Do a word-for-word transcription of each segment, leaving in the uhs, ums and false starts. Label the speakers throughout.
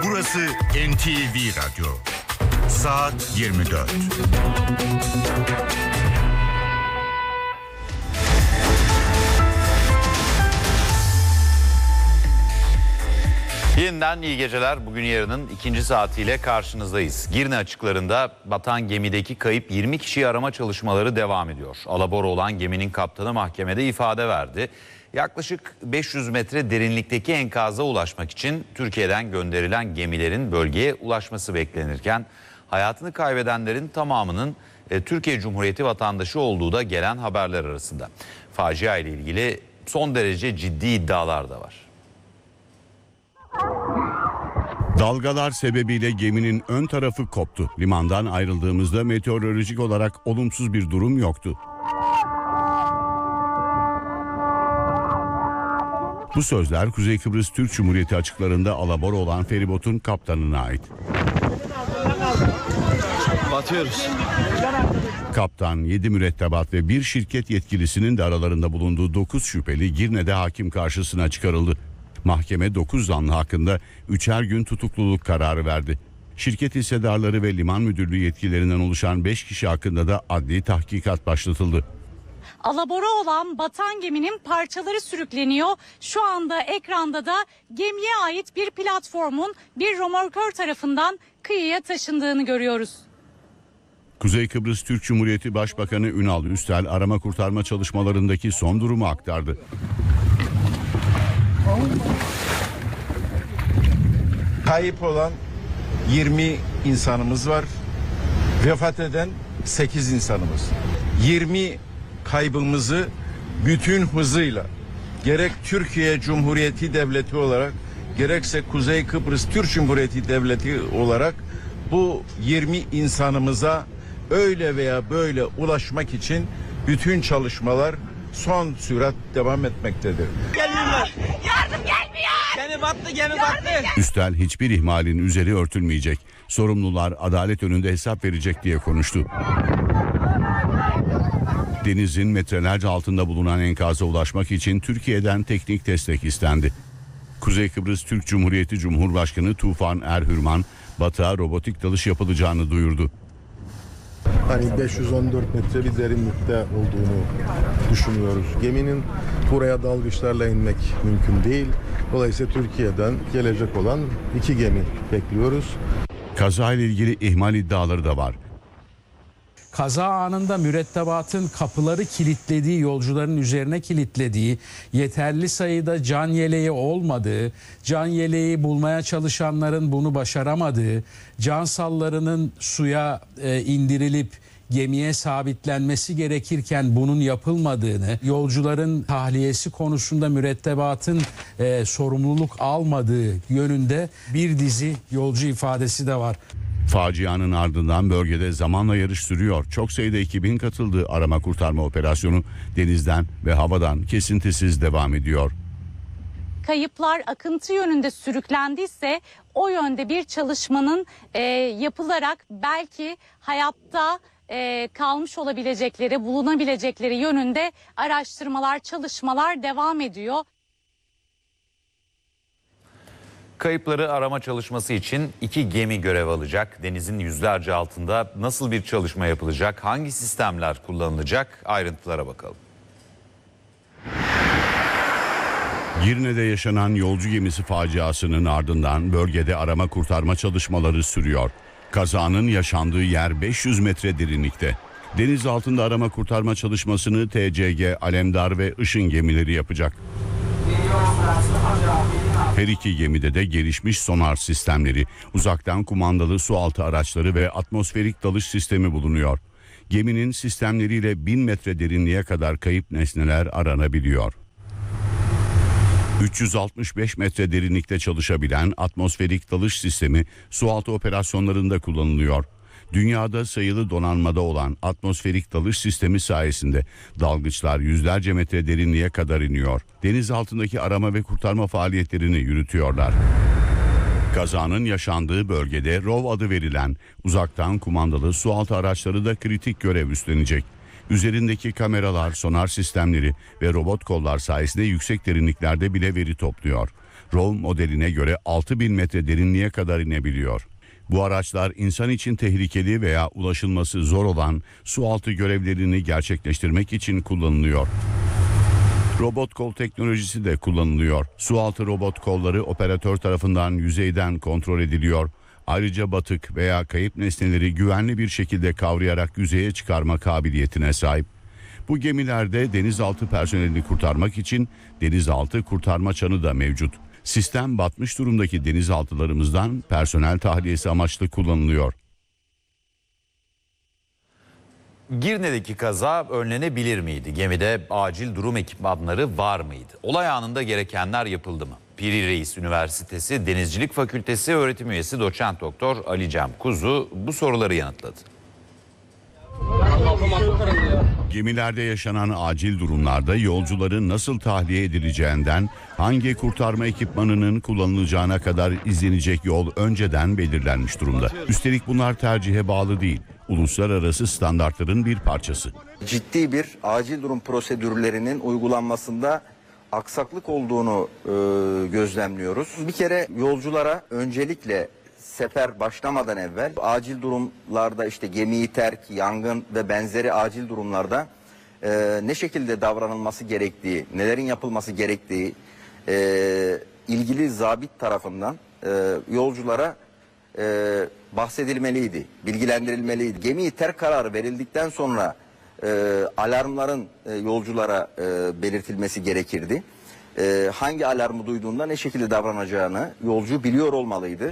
Speaker 1: Burası N T V Radyo. Saat yirmi dört.
Speaker 2: Yeniden iyi geceler. Bugün yarının ikinci saatiyle karşınızdayız. Girne açıklarında batan gemideki kayıp yirmi kişiyi arama çalışmaları devam ediyor. Alabora olan geminin kaptanı mahkemede ifade verdi. Yaklaşık beş yüz metre derinlikteki enkaza ulaşmak için Türkiye'den gönderilen gemilerin bölgeye ulaşması beklenirken hayatını kaybedenlerin tamamının e, Türkiye Cumhuriyeti vatandaşı olduğu da gelen haberler arasında. Facia ile ilgili son derece ciddi iddialar da var.
Speaker 3: Dalgalar sebebiyle geminin ön tarafı koptu. Limandan ayrıldığımızda meteorolojik olarak olumsuz bir durum yoktu. Bu sözler Kuzey Kıbrıs Türk Cumhuriyeti açıklarında alabora olan feribotun kaptanına ait.
Speaker 4: Batıyoruz.
Speaker 3: Kaptan, yedi mürettebat ve bir şirket yetkilisinin de aralarında bulunduğu dokuz şüpheli Girne'de hakim karşısına çıkarıldı. Mahkeme dokuz zanlı hakkında üçer gün tutukluluk kararı verdi. Şirket hissedarları ve liman müdürlüğü yetkililerinden oluşan beş kişi hakkında da adli tahkikat başlatıldı.
Speaker 5: Alabora olan batan geminin parçaları sürükleniyor. Şu anda ekranda da gemiye ait bir platformun bir römorkör tarafından kıyıya taşındığını görüyoruz.
Speaker 3: Kuzey Kıbrıs Türk Cumhuriyeti Başbakanı Ünal Üstel arama kurtarma çalışmalarındaki son durumu aktardı.
Speaker 6: Kayıp olan yirmi insanımız var. Vefat eden sekiz insanımız. yirmi kaybımızı bütün hızıyla gerek Türkiye Cumhuriyeti Devleti olarak gerekse Kuzey Kıbrıs Türk Cumhuriyeti Devleti olarak bu yirmi insanımıza öyle veya böyle ulaşmak için bütün çalışmalar son sürat devam etmektedir.
Speaker 4: Gelmiyorlar.
Speaker 5: Yardım gelmiyor.
Speaker 4: Gemi battı, gemi battı.
Speaker 3: Üstel hiçbir ihmalin üzeri örtülmeyecek. Sorumlular adalet önünde hesap verecek diye konuştu. Denizin metrelerce altında bulunan enkaza ulaşmak için Türkiye'den teknik destek istendi. Kuzey Kıbrıs Türk Cumhuriyeti Cumhurbaşkanı Tufan Erhürman, batığa robotik dalış yapılacağını duyurdu.
Speaker 7: Hani beş yüz on dört metre bir derinlikte olduğunu düşünüyoruz. Geminin buraya dalgıçlarla inmek mümkün değil. Dolayısıyla Türkiye'den gelecek olan iki gemi bekliyoruz.
Speaker 3: Kaza ile ilgili ihmal iddiaları da var.
Speaker 8: Kaza anında mürettebatın kapıları kilitlediği, yolcuların üzerine kilitlediği, yeterli sayıda can yeleği olmadığı, can yeleği bulmaya çalışanların bunu başaramadığı, can sallarının suya e, indirilip gemiye sabitlenmesi gerekirken bunun yapılmadığını, yolcuların tahliyesi konusunda mürettebatın e, sorumluluk almadığı yönünde bir dizi yolcu ifadesi de var.
Speaker 3: Facianın ardından bölgede zamanla yarış sürüyor. Çok sayıda ekibin katıldığı arama kurtarma operasyonu denizden ve havadan kesintisiz devam ediyor.
Speaker 5: Kayıplar akıntı yönünde sürüklendiyse o yönde bir çalışmanın e, yapılarak belki hayatta e, kalmış olabilecekleri, bulunabilecekleri yönünde araştırmalar, çalışmalar devam ediyor.
Speaker 2: Kayıpları arama çalışması için iki gemi görev alacak. Denizin yüzlerce altında nasıl bir çalışma yapılacak? Hangi sistemler kullanılacak? Ayrıntılara bakalım.
Speaker 3: Girne'de yaşanan yolcu gemisi faciasının ardından bölgede arama kurtarma çalışmaları sürüyor. Kazanın yaşandığı yer beş yüz metre derinlikte. Deniz altında arama kurtarma çalışmasını T C G, Alemdar ve Işın gemileri yapacak. Her iki gemide de gelişmiş sonar sistemleri, uzaktan kumandalı sualtı araçları ve atmosferik dalış sistemi bulunuyor. Geminin sistemleriyle bin metre derinliğe kadar kayıp nesneler aranabiliyor. üç yüz altmış beş metre derinlikte çalışabilen atmosferik dalış sistemi sualtı operasyonlarında kullanılıyor. Dünyada sayılı donanmada olan atmosferik dalış sistemi sayesinde dalgıçlar yüzlerce metre derinliğe kadar iniyor. Deniz altındaki arama ve kurtarma faaliyetlerini yürütüyorlar. Kazanın yaşandığı bölgede R O V adı verilen uzaktan kumandalı sualtı araçları da kritik görev üstlenecek. Üzerindeki kameralar, sonar sistemleri ve robot kollar sayesinde yüksek derinliklerde bile veri topluyor. Rove modeline göre altı bin metre derinliğe kadar inebiliyor. Bu araçlar insan için tehlikeli veya ulaşılması zor olan sualtı görevlerini gerçekleştirmek için kullanılıyor. Robot kol teknolojisi de kullanılıyor. Sualtı robot kolları operatör tarafından yüzeyden kontrol ediliyor. Ayrıca batık veya kayıp nesneleri güvenli bir şekilde kavrayarak yüzeye çıkarma kabiliyetine sahip. Bu gemilerde denizaltı personelini kurtarmak için denizaltı kurtarma çanı da mevcut. Sistem batmış durumdaki denizaltılarımızdan personel tahliyesi amaçlı kullanılıyor.
Speaker 2: Girne'deki kaza önlenebilir miydi? Gemide acil durum ekipmanları var mıydı? Olay anında gerekenler yapıldı mı? Piri Reis Üniversitesi Denizcilik Fakültesi öğretim üyesi doçent doktor Ali Cem Kuzu bu soruları yanıtladı.
Speaker 3: Gemilerde yaşanan acil durumlarda yolcuların nasıl tahliye edileceğinden hangi kurtarma ekipmanının kullanılacağına kadar izlenecek yol önceden belirlenmiş durumda. Üstelik bunlar tercihe bağlı değil, uluslararası standartların bir parçası.
Speaker 9: Ciddi bir acil durum prosedürlerinin uygulanmasında aksaklık olduğunu e, gözlemliyoruz. Bir kere yolculara öncelikle sefer başlamadan evvel acil durumlarda işte gemiyi terk, yangın ve benzeri acil durumlarda e, ne şekilde davranılması gerektiği, nelerin yapılması gerektiği e, ilgili zabit tarafından e, yolculara e, bahsedilmeliydi, bilgilendirilmeliydi. Gemiyi terk kararı verildikten sonra e, alarmların e, yolculara e, belirtilmesi gerekirdi. Ee, hangi alarmı duyduğunda ne şekilde davranacağını yolcu biliyor olmalıydı.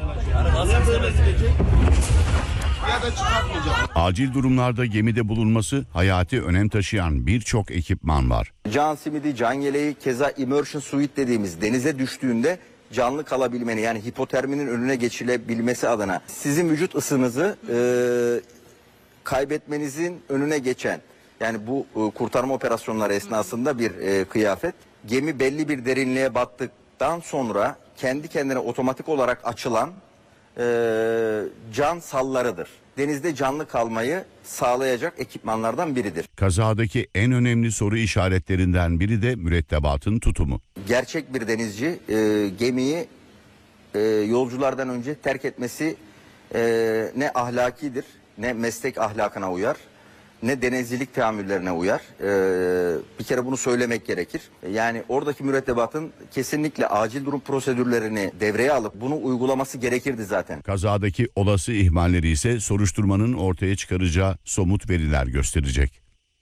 Speaker 3: Acil durumlarda gemide bulunması hayati önem taşıyan birçok ekipman var.
Speaker 9: Can simidi, can yeleği, keza immersion suit dediğimiz denize düştüğünde canlı kalabilmeni, yani hipoterminin önüne geçilebilmesi adına sizin vücut ısınızı e, kaybetmenizin önüne geçen, yani bu e, kurtarma operasyonları esnasında bir e, kıyafet. Gemi belli bir derinliğe battıktan sonra kendi kendine otomatik olarak açılan e, can sallarıdır. Denizde canlı kalmayı sağlayacak ekipmanlardan biridir.
Speaker 3: Kazadaki en önemli soru işaretlerinden biri de mürettebatın tutumu.
Speaker 9: Gerçek bir denizci e, gemiyi e, yolculardan önce terk etmesi e, ne ahlakidir, ne meslek ahlakına uyar, ne denizcilik teamüllerine uyar. Ee, bir kere bunu söylemek gerekir. Yani oradaki mürettebatın kesinlikle acil durum prosedürlerini devreye alıp bunu uygulaması gerekirdi zaten.
Speaker 3: Kazadaki olası ihmalleri ise soruşturmanın ortaya çıkaracağı somut veriler gösterecek.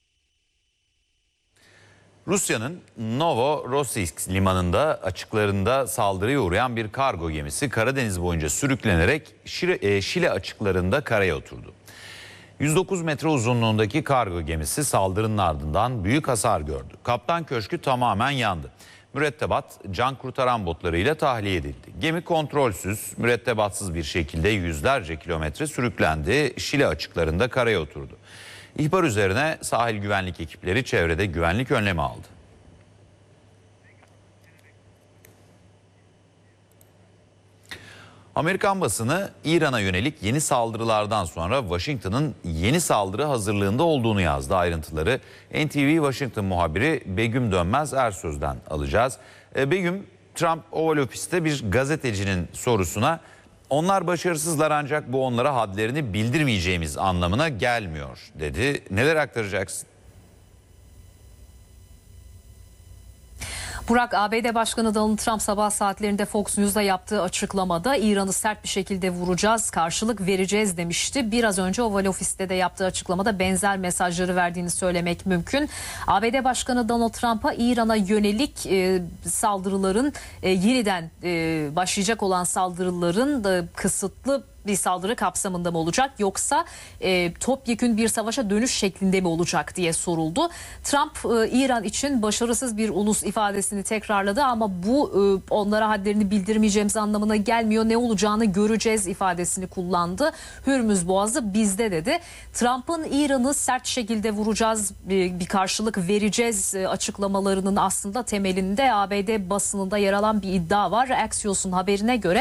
Speaker 2: Rusya'nın Novorossiysk limanında açıklarında saldırıya uğrayan bir kargo gemisi Karadeniz boyunca sürüklenerek Şile, Şile açıklarında karaya oturdu. yüz dokuz metre uzunluğundaki kargo gemisi saldırının ardından büyük hasar gördü. Kaptan köşkü tamamen yandı. Mürettebat can kurtaran botlarıyla tahliye edildi. Gemi kontrolsüz, mürettebatsız bir şekilde yüzlerce kilometre sürüklendi. Şile açıklarında karaya oturdu. İhbar üzerine sahil güvenlik ekipleri çevrede güvenlik önlemi aldı. Amerikan basını İran'a yönelik yeni saldırılardan sonra Washington'ın yeni saldırı hazırlığında olduğunu yazdı. Ayrıntıları N T V Washington muhabiri Begüm Dönmez Ersöz'den alacağız. E, Begüm, Trump Oval Ofis'te bir gazetecinin sorusuna "Onlar başarısızlar ancak bu onlara hadlerini bildirmeyeceğimiz anlamına gelmiyor" dedi. Neler aktaracaksın?
Speaker 10: Burak, A B D Başkanı Donald Trump sabah saatlerinde Fox News'da yaptığı açıklamada İran'ı sert bir şekilde vuracağız, karşılık vereceğiz demişti. Biraz önce Oval Ofis'te de yaptığı açıklamada benzer mesajları verdiğini söylemek mümkün. A B D Başkanı Donald Trump'a İran'a yönelik e, saldırıların e, yeniden e, başlayacak olan saldırıların da kısıtlı bir saldırı kapsamında mı olacak, yoksa e, topyekün bir savaşa dönüş şeklinde mi olacak diye soruldu. Trump e, İran için başarısız bir ulus ifadesini tekrarladı ama bu e, onlara hadlerini bildirmeyeceğimiz anlamına gelmiyor. Ne olacağını göreceğiz ifadesini kullandı. Hürmüz Boğazı bizde dedi. Trump'ın İran'ı sert şekilde vuracağız, bir, bir karşılık vereceğiz e, açıklamalarının aslında temelinde A B D basınında yer alan bir iddia var. Axios'un haberine göre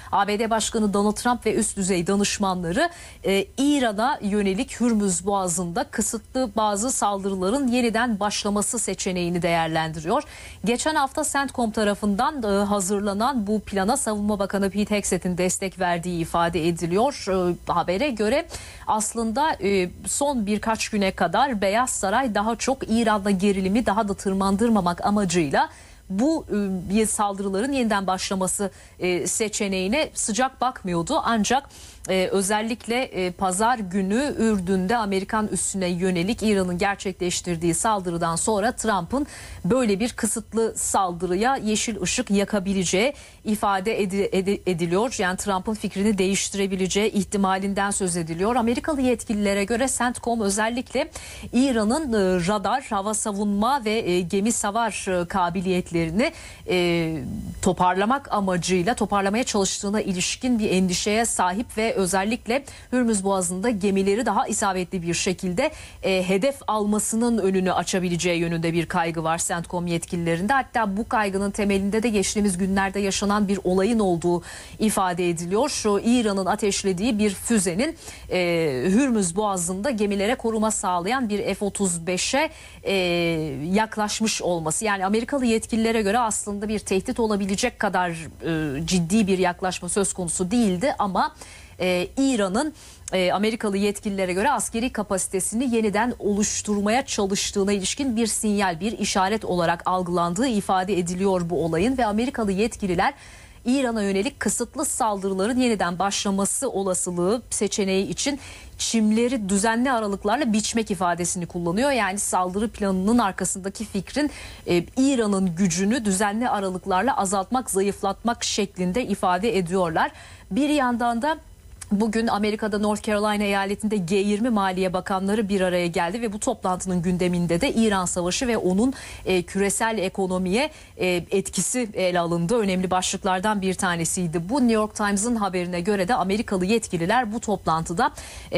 Speaker 10: A B D Başkanı Donald Trump ve üst düzey danışmanları e, İran'a yönelik Hürmüz Boğazı'nda kısıtlı bazı saldırıların yeniden başlaması seçeneğini değerlendiriyor. Geçen hafta CENTCOM tarafından e, hazırlanan bu plana Savunma Bakanı Pete Hegseth'in destek verdiği ifade ediliyor. E, habere göre aslında e, son birkaç güne kadar Beyaz Saray daha çok İran'la gerilimi daha da tırmandırmamak amacıyla bu e, saldırıların yeniden başlaması e, seçeneğine sıcak bakmıyordu. Ancak e, özellikle e, pazar günü Ürdün'de Amerikan üssüne yönelik İran'ın gerçekleştirdiği saldırıdan sonra Trump'ın böyle bir kısıtlı saldırıya yeşil ışık yakabileceği ifade edi, edi, ediliyor. Yani Trump'ın fikrini değiştirebileceği ihtimalinden söz ediliyor. Amerikalı yetkililere göre CENTCOM özellikle İran'ın e, radar, hava savunma ve e, gemi savar e, kabiliyetlerini e, toparlamak amacıyla toparlamaya çalıştığına ilişkin bir endişeye sahip ve özellikle Hürmüz Boğazı'nda gemileri daha isabetli bir şekilde e, hedef almasının önünü açabileceği yönünde bir kaygı var CENTCOM yetkililerinde. Hatta bu kaygının temelinde de geçtiğimiz günlerde yaşanan bir olayın olduğu ifade ediliyor. Şu İran'ın ateşlediği bir füzenin e, Hürmüz Boğazı'nda gemilere koruma sağlayan bir F otuz beşe e, yaklaşmış olması. Yani Amerikalı yetkililere göre aslında bir tehdit olabilecek kadar e, ciddi bir yaklaşma söz konusu değildi ama Ee, İran'ın e, Amerikalı yetkililere göre askeri kapasitesini yeniden oluşturmaya çalıştığına ilişkin bir sinyal, bir işaret olarak algılandığı ifade ediliyor bu olayın ve Amerikalı yetkililer İran'a yönelik kısıtlı saldırıların yeniden başlaması olasılığı seçeneği için çimleri düzenli aralıklarla biçmek ifadesini kullanıyor. Yani saldırı planının arkasındaki fikrin e, İran'ın gücünü düzenli aralıklarla azaltmak, zayıflatmak şeklinde ifade ediyorlar. Bir yandan da bugün Amerika'da North Carolina eyaletinde G yirmi Maliye Bakanları bir araya geldi ve bu toplantının gündeminde de İran Savaşı ve onun e, küresel ekonomiye e, etkisi ele alındı. Önemli başlıklardan bir tanesiydi. Bu New York Times'ın haberine göre de Amerikalı yetkililer bu toplantıda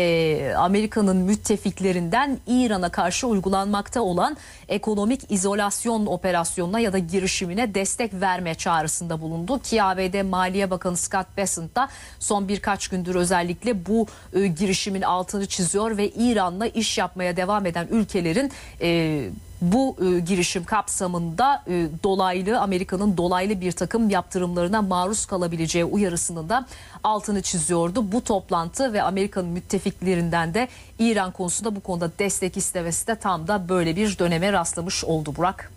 Speaker 10: e, Amerika'nın müttefiklerinden İran'a karşı uygulanmakta olan ekonomik izolasyon operasyonuna ya da girişimine destek verme çağrısında bulundu. Ki A B D Maliye Bakanı Scott Bessent da son birkaç gündür özellikle bu e, girişimin altını çiziyor ve İran'la iş yapmaya devam eden ülkelerin e, bu e, girişim kapsamında e, dolaylı Amerika'nın dolaylı bir takım yaptırımlarına maruz kalabileceği uyarısının da altını çiziyordu. Bu toplantı ve Amerika'nın müttefiklerinden de İran konusunda bu konuda destek istemesi de tam da böyle bir döneme rastlamış oldu Burak.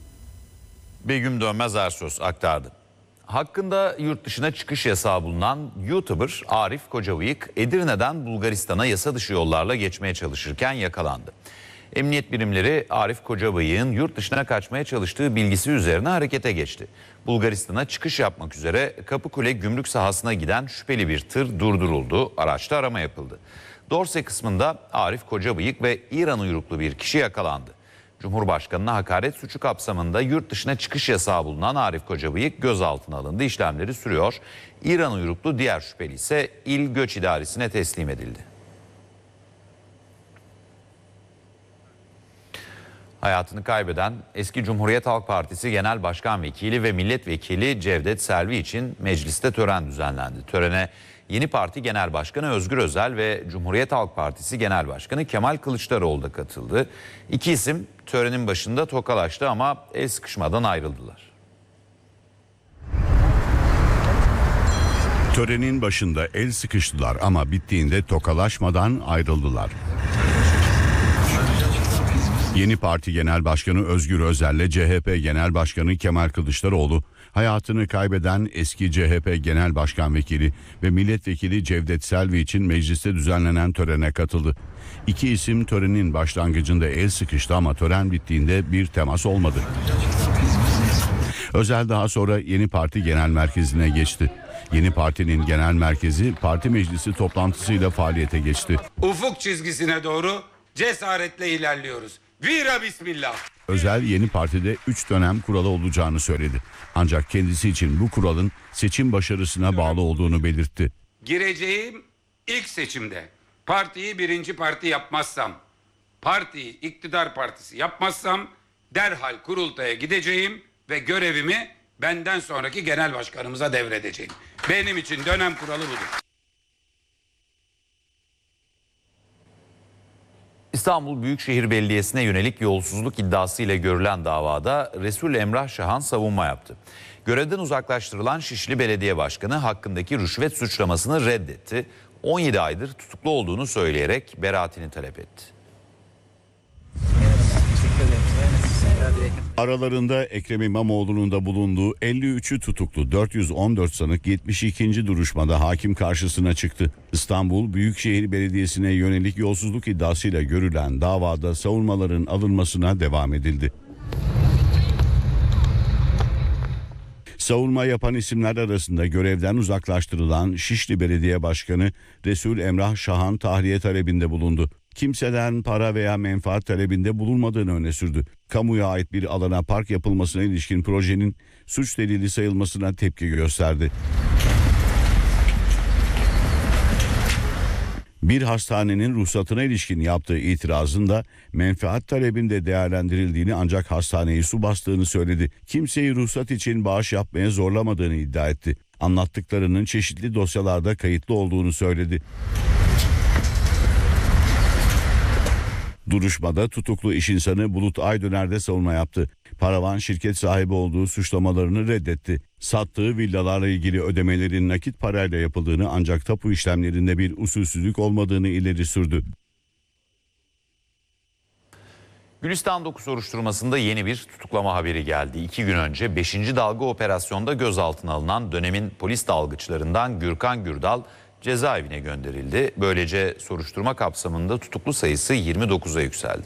Speaker 2: Begüm Dönmez Ersöz aktardı. Hakkında yurt dışına çıkış yasağı bulunan YouTuber Arif Kocabıyık, Edirne'den Bulgaristan'a yasa dışı yollarla geçmeye çalışırken yakalandı. Emniyet birimleri Arif Kocabıyık'ın yurt dışına kaçmaya çalıştığı bilgisi üzerine harekete geçti. Bulgaristan'a çıkış yapmak üzere Kapıkule gümrük sahasına giden şüpheli bir tır durduruldu. Araçta arama yapıldı. Dorse kısmında Arif Kocabıyık ve İran uyruklu bir kişi yakalandı. Cumhurbaşkanına hakaret suçu kapsamında yurt dışına çıkış yasağı bulunan Arif Kocabıyık gözaltına alındı. İşlemleri sürüyor. İran uyruklu diğer şüpheli ise İl Göç İdaresi'ne teslim edildi. Hayatını kaybeden eski Cumhuriyet Halk Partisi Genel Başkan Vekili ve Milletvekili Cevdet Selvi için mecliste tören düzenlendi. Törene yeni parti Genel Başkanı Özgür Özel ve Cumhuriyet Halk Partisi Genel Başkanı Kemal Kılıçdaroğlu da katıldı. İki isim törenin başında tokalaştı ama el sıkışmadan ayrıldılar.
Speaker 3: Törenin başında el sıkıştılar ama bittiğinde tokalaşmadan ayrıldılar. Yeni Parti Genel Başkanı Özgür Özel ile C H P Genel Başkanı Kemal Kılıçdaroğlu, hayatını kaybeden eski C H P Genel Başkan Vekili ve Milletvekili Cevdet Selvi için mecliste düzenlenen törene katıldı. İki isim törenin başlangıcında el sıkıştı ama tören bittiğinde bir temas olmadı. Özel daha sonra Yeni Parti Genel Merkezi'ne geçti. Yeni Parti'nin genel merkezi parti meclisi toplantısıyla faaliyete geçti.
Speaker 11: Ufuk çizgisine doğru cesaretle ilerliyoruz. Vira bismillah.
Speaker 3: Özel Yeni Parti'de üç dönem kuralı olacağını söyledi. Ancak kendisi için bu kuralın seçim başarısına bağlı olduğunu belirtti.
Speaker 11: Gireceğim ilk seçimde partiyi birinci parti yapmazsam, partiyi iktidar partisi yapmazsam derhal kurultaya gideceğim ve görevimi benden sonraki genel başkanımıza devredeceğim. Benim için dönem kuralı budur.
Speaker 2: İstanbul Büyükşehir Belediyesi'ne yönelik yolsuzluk iddiası ile görülen davada Resul Emrah Şahan savunma yaptı. Görevden uzaklaştırılan Şişli Belediye Başkanı hakkındaki rüşvet suçlamasını reddetti. on yedi aydır tutuklu olduğunu söyleyerek beraatini talep etti.
Speaker 3: Aralarında Ekrem İmamoğlu'nun da bulunduğu elli üçü tutuklu dört yüz on dört sanık yetmiş ikinci duruşmada hakim karşısına çıktı. İstanbul Büyükşehir Belediyesi'ne yönelik yolsuzluk iddiasıyla görülen davada savunmaların alınmasına devam edildi. Savunma yapan isimler arasında görevden uzaklaştırılan Şişli Belediye Başkanı Resul Emrah Şahan tahliye talebinde bulundu. Kimseden para veya menfaat talebinde bulunmadığını öne sürdü. Kamuya ait bir alana park yapılmasına ilişkin projenin suç delili sayılmasına tepki gösterdi. Bir hastanenin ruhsatına ilişkin yaptığı itirazın da menfaat talebinde değerlendirildiğini ancak hastaneyi su bastığını söyledi. Kimseyi ruhsat için bağış yapmaya zorlamadığını iddia etti. Anlattıklarının çeşitli dosyalarda kayıtlı olduğunu söyledi. Duruşmada tutuklu iş insanı Bulut Aydöner de savunma yaptı. Paravan şirket sahibi olduğu suçlamalarını reddetti. Sattığı villalarla ilgili ödemelerin nakit parayla yapıldığını ancak tapu işlemlerinde bir usulsüzlük olmadığını ileri sürdü.
Speaker 2: Gülistan dokuz soruşturmasında yeni bir tutuklama haberi geldi. İki gün önce beşinci dalga operasyonda gözaltına alınan dönemin polis dalgıçlarından Gürkan Gürdal cezaevine gönderildi. Böylece soruşturma kapsamında tutuklu sayısı yirmi dokuza yükseldi.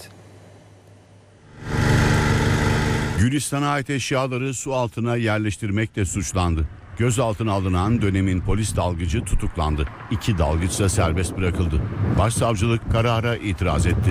Speaker 3: Gülistan'a ait eşyaları su altına yerleştirmekle suçlandı. Gözaltına alınan dönemin polis dalgıcı tutuklandı. İki dalgıç da serbest bırakıldı. Başsavcılık karara itiraz etti.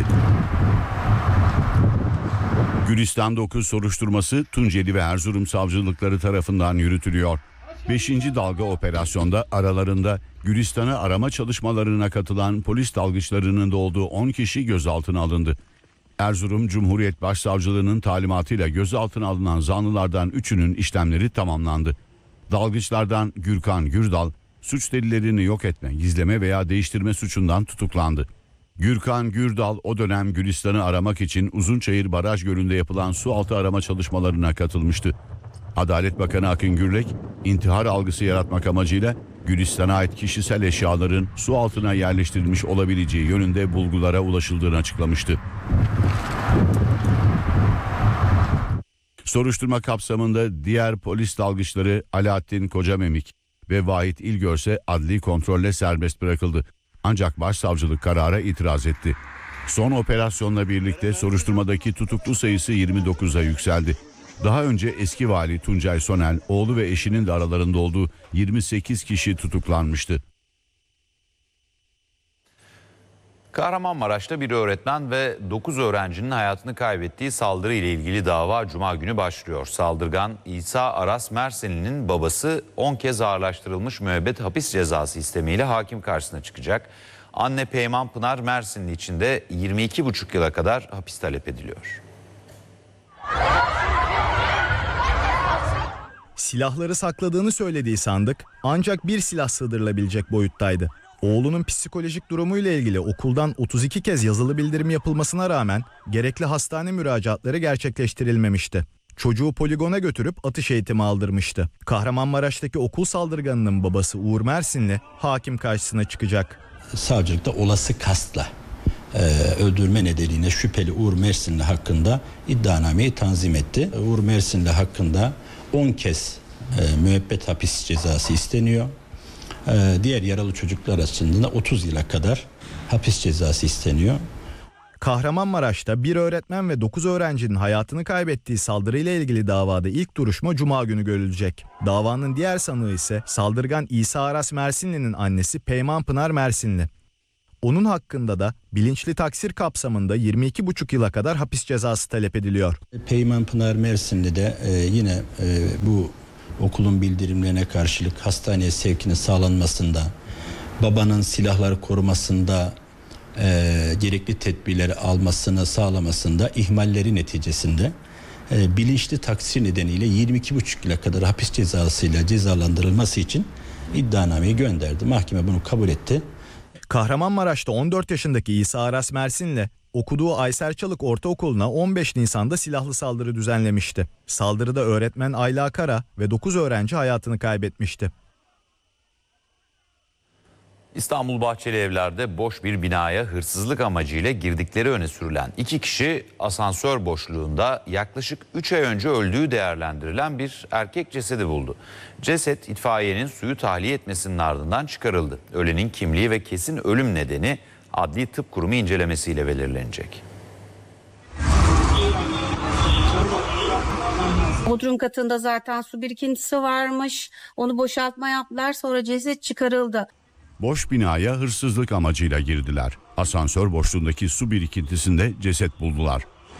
Speaker 3: Gülistan dokuz soruşturması Tunceli ve Erzurum savcılıkları tarafından yürütülüyor. Beşinci dalga operasyonda aralarında Gülistan'ı arama çalışmalarına katılan polis dalgıçlarının da olduğu on kişi gözaltına alındı. Erzurum Cumhuriyet Başsavcılığı'nın talimatıyla gözaltına alınan zanlılardan üçünün işlemleri tamamlandı. Dalgıçlardan Gürkan Gürdal, suç delillerini yok etme, gizleme veya değiştirme suçundan tutuklandı. Gürkan Gürdal o dönem Gülistan'ı aramak için Uzunçayır Baraj Gölü'nde yapılan sualtı arama çalışmalarına katılmıştı. Adalet Bakanı Akın Gürlek, intihar algısı yaratmak amacıyla Gülistan'a ait kişisel eşyaların su altına yerleştirilmiş olabileceği yönünde bulgulara ulaşıldığını açıklamıştı. Soruşturma kapsamında diğer polis dalgıçları Alaaddin Kocamemik ve Vahit İlgörse adli kontrolle serbest bırakıldı. Ancak başsavcılık karara itiraz etti. Son operasyonla birlikte soruşturmadaki tutuklu sayısı yirmi dokuza yükseldi. Daha önce eski vali Tuncay Sonel, oğlu ve eşinin de aralarında olduğu yirmi sekiz kişi tutuklanmıştı.
Speaker 2: Kahramanmaraş'ta bir öğretmen ve dokuz öğrencinin hayatını kaybettiği saldırı ile ilgili dava Cuma günü başlıyor. Saldırgan İsa Aras Mersinli'nin babası on kez ağırlaştırılmış müebbet hapis cezası istemiyle hakim karşısına çıkacak. Anne Peyman Pınar Mersinli için de yirmi iki buçuk yıla kadar hapis talep ediliyor.
Speaker 12: Silahları sakladığını söylediği sandık ancak bir silah sığdırılabilecek boyuttaydı. Oğlunun psikolojik durumuyla ilgili okuldan otuz iki kez yazılı bildirim yapılmasına rağmen gerekli hastane müracaatları gerçekleştirilmemişti. Çocuğu poligona götürüp atış eğitimi aldırmıştı. Kahramanmaraş'taki okul saldırganının babası Uğur Mersinli hakim karşısına çıkacak.
Speaker 13: Savcılıkta olası kastla e, öldürme nedeniyle şüpheli Uğur Mersinli hakkında iddianameyi tanzim etti. Uğur Mersinli hakkında on kez e, müebbet hapis cezası isteniyor. E, diğer yaralı çocuklar arasında otuz yıla kadar hapis cezası isteniyor.
Speaker 12: Kahramanmaraş'ta bir öğretmen ve dokuz öğrencinin hayatını kaybettiği saldırıyla ilgili davada ilk duruşma Cuma günü görülecek. Davanın diğer sanığı ise saldırgan İsa Aras Mersinli'nin annesi Peyman Pınar Mersinli. Onun hakkında da bilinçli taksir kapsamında yirmi iki buçuk yıla kadar hapis cezası talep ediliyor.
Speaker 13: Peyman Pınar Mersinli de e, yine e, bu okulun bildirimlerine karşılık hastaneye sevkinin sağlanmasında, babanın silahları korumasında e, gerekli tedbirleri almasını sağlamasında ihmalleri neticesinde e, bilinçli taksir nedeniyle yirmi iki buçuk yıla kadar hapis cezasıyla cezalandırılması için iddianameyi gönderdi. Mahkeme bunu kabul etti.
Speaker 12: Kahramanmaraş'ta on dört yaşındaki İsa Aras Mersin'le okuduğu Aysel Çalık Ortaokulu'na on beş Nisan'da silahlı saldırı düzenlemişti. Saldırıda öğretmen Ayla Kara ve dokuz öğrenci hayatını kaybetmişti.
Speaker 2: İstanbul Bahçeli Evler'de boş bir binaya hırsızlık amacıyla girdikleri öne sürülen iki kişi asansör boşluğunda yaklaşık üç ay önce öldüğü değerlendirilen bir erkek cesedi buldu. Ceset itfaiyenin suyu tahliye etmesinin ardından çıkarıldı. Ölenin kimliği ve kesin ölüm nedeni Adli Tıp Kurumu incelemesiyle belirlenecek.
Speaker 14: Bodrum katında zaten su birikintisi varmış. Onu boşaltma yaptılar, sonra ceset çıkarıldı.
Speaker 3: Boş binaya hırsızlık amacıyla girdiler. Asansör boşluğundaki su birikintisinde ceset buldular.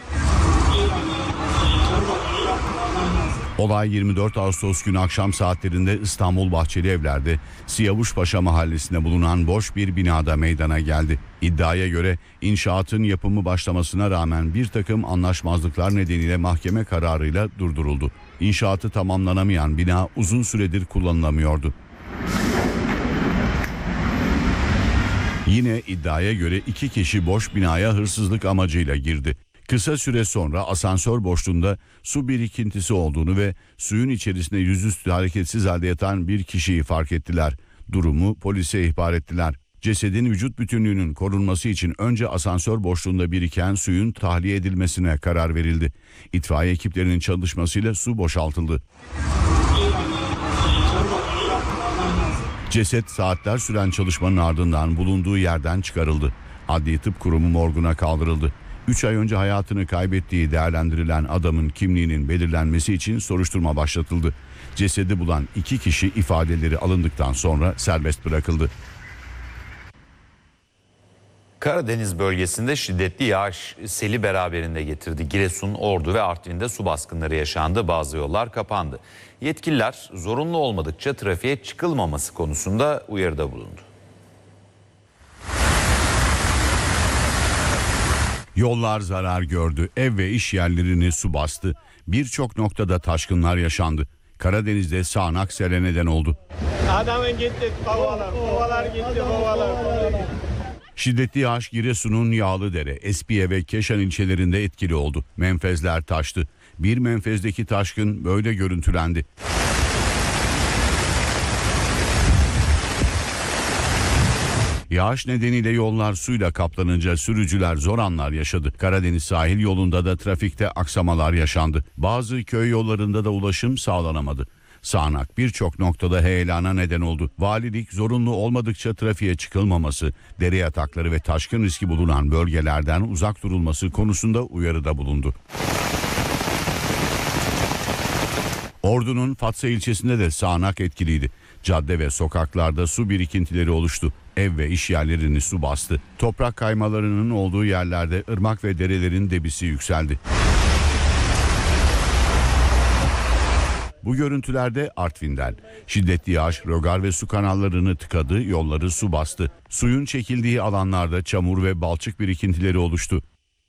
Speaker 3: Olay yirmi dört Ağustos günü akşam saatlerinde İstanbul Bahçeli Evler'de Siyavuşpaşa mahallesinde bulunan boş bir binada meydana geldi. İddiaya göre inşaatın yapımı başlamasına rağmen bir takım anlaşmazlıklar nedeniyle mahkeme kararıyla durduruldu. İnşaatı tamamlanamayan bina uzun süredir kullanılamıyordu. Yine iddiaya göre iki kişi boş binaya hırsızlık amacıyla girdi. Kısa süre sonra asansör boşluğunda su birikintisi olduğunu ve suyun içerisinde yüzüstü hareketsiz halde yatan bir kişiyi fark ettiler. Durumu polise ihbar ettiler. Cesedin vücut bütünlüğünün korunması için önce asansör boşluğunda biriken suyun tahliye edilmesine karar verildi. İtfaiye ekiplerinin çalışmasıyla su boşaltıldı. Ceset saatler süren çalışmanın ardından bulunduğu yerden çıkarıldı. Adli Tıp Kurumu morguna kaldırıldı. üç ay önce hayatını kaybettiği değerlendirilen adamın kimliğinin belirlenmesi için soruşturma başlatıldı. Cesedi bulan iki kişi ifadeleri alındıktan sonra serbest bırakıldı.
Speaker 2: Karadeniz bölgesinde şiddetli yağış seli beraberinde getirdi. Giresun, Ordu ve Artvin'de su baskınları yaşandı. Bazı yollar kapandı. Yetkililer zorunlu olmadıkça trafiğe çıkılmaması konusunda uyarıda bulundu.
Speaker 3: Yollar zarar gördü. Ev ve iş yerlerini su bastı. Birçok noktada taşkınlar yaşandı. Karadeniz'de sağanak sele neden oldu.
Speaker 4: Adamın gitti kovalar, kovalar gitti kovalar.
Speaker 3: Şiddetli yağış Giresun'un Yağlıdere, Espiye ve Keşan ilçelerinde etkili oldu. Menfezler taştı. Bir menfezdeki taşkın böyle görüntülendi. Yağış nedeniyle yollar suyla kaplanınca sürücüler zor anlar yaşadı. Karadeniz sahil yolunda da trafikte aksamalar yaşandı. Bazı köy yollarında da ulaşım sağlanamadı. Sağanak birçok noktada heyelana neden oldu. Valilik zorunlu olmadıkça trafiğe çıkılmaması, dere yatakları ve taşkın riski bulunan bölgelerden uzak durulması konusunda uyarıda bulundu. Ordu'nun Fatsa ilçesinde de sağanak etkiliydi. Cadde ve sokaklarda su birikintileri oluştu. Ev ve iş yerlerini su bastı. Toprak kaymalarının olduğu yerlerde ırmak ve derelerin debisi yükseldi. Bu görüntülerde Artvin'den. Şiddetli yağış rögar ve su kanallarını tıkadı, yolları su bastı. Suyun çekildiği alanlarda çamur ve balçık birikintileri oluştu.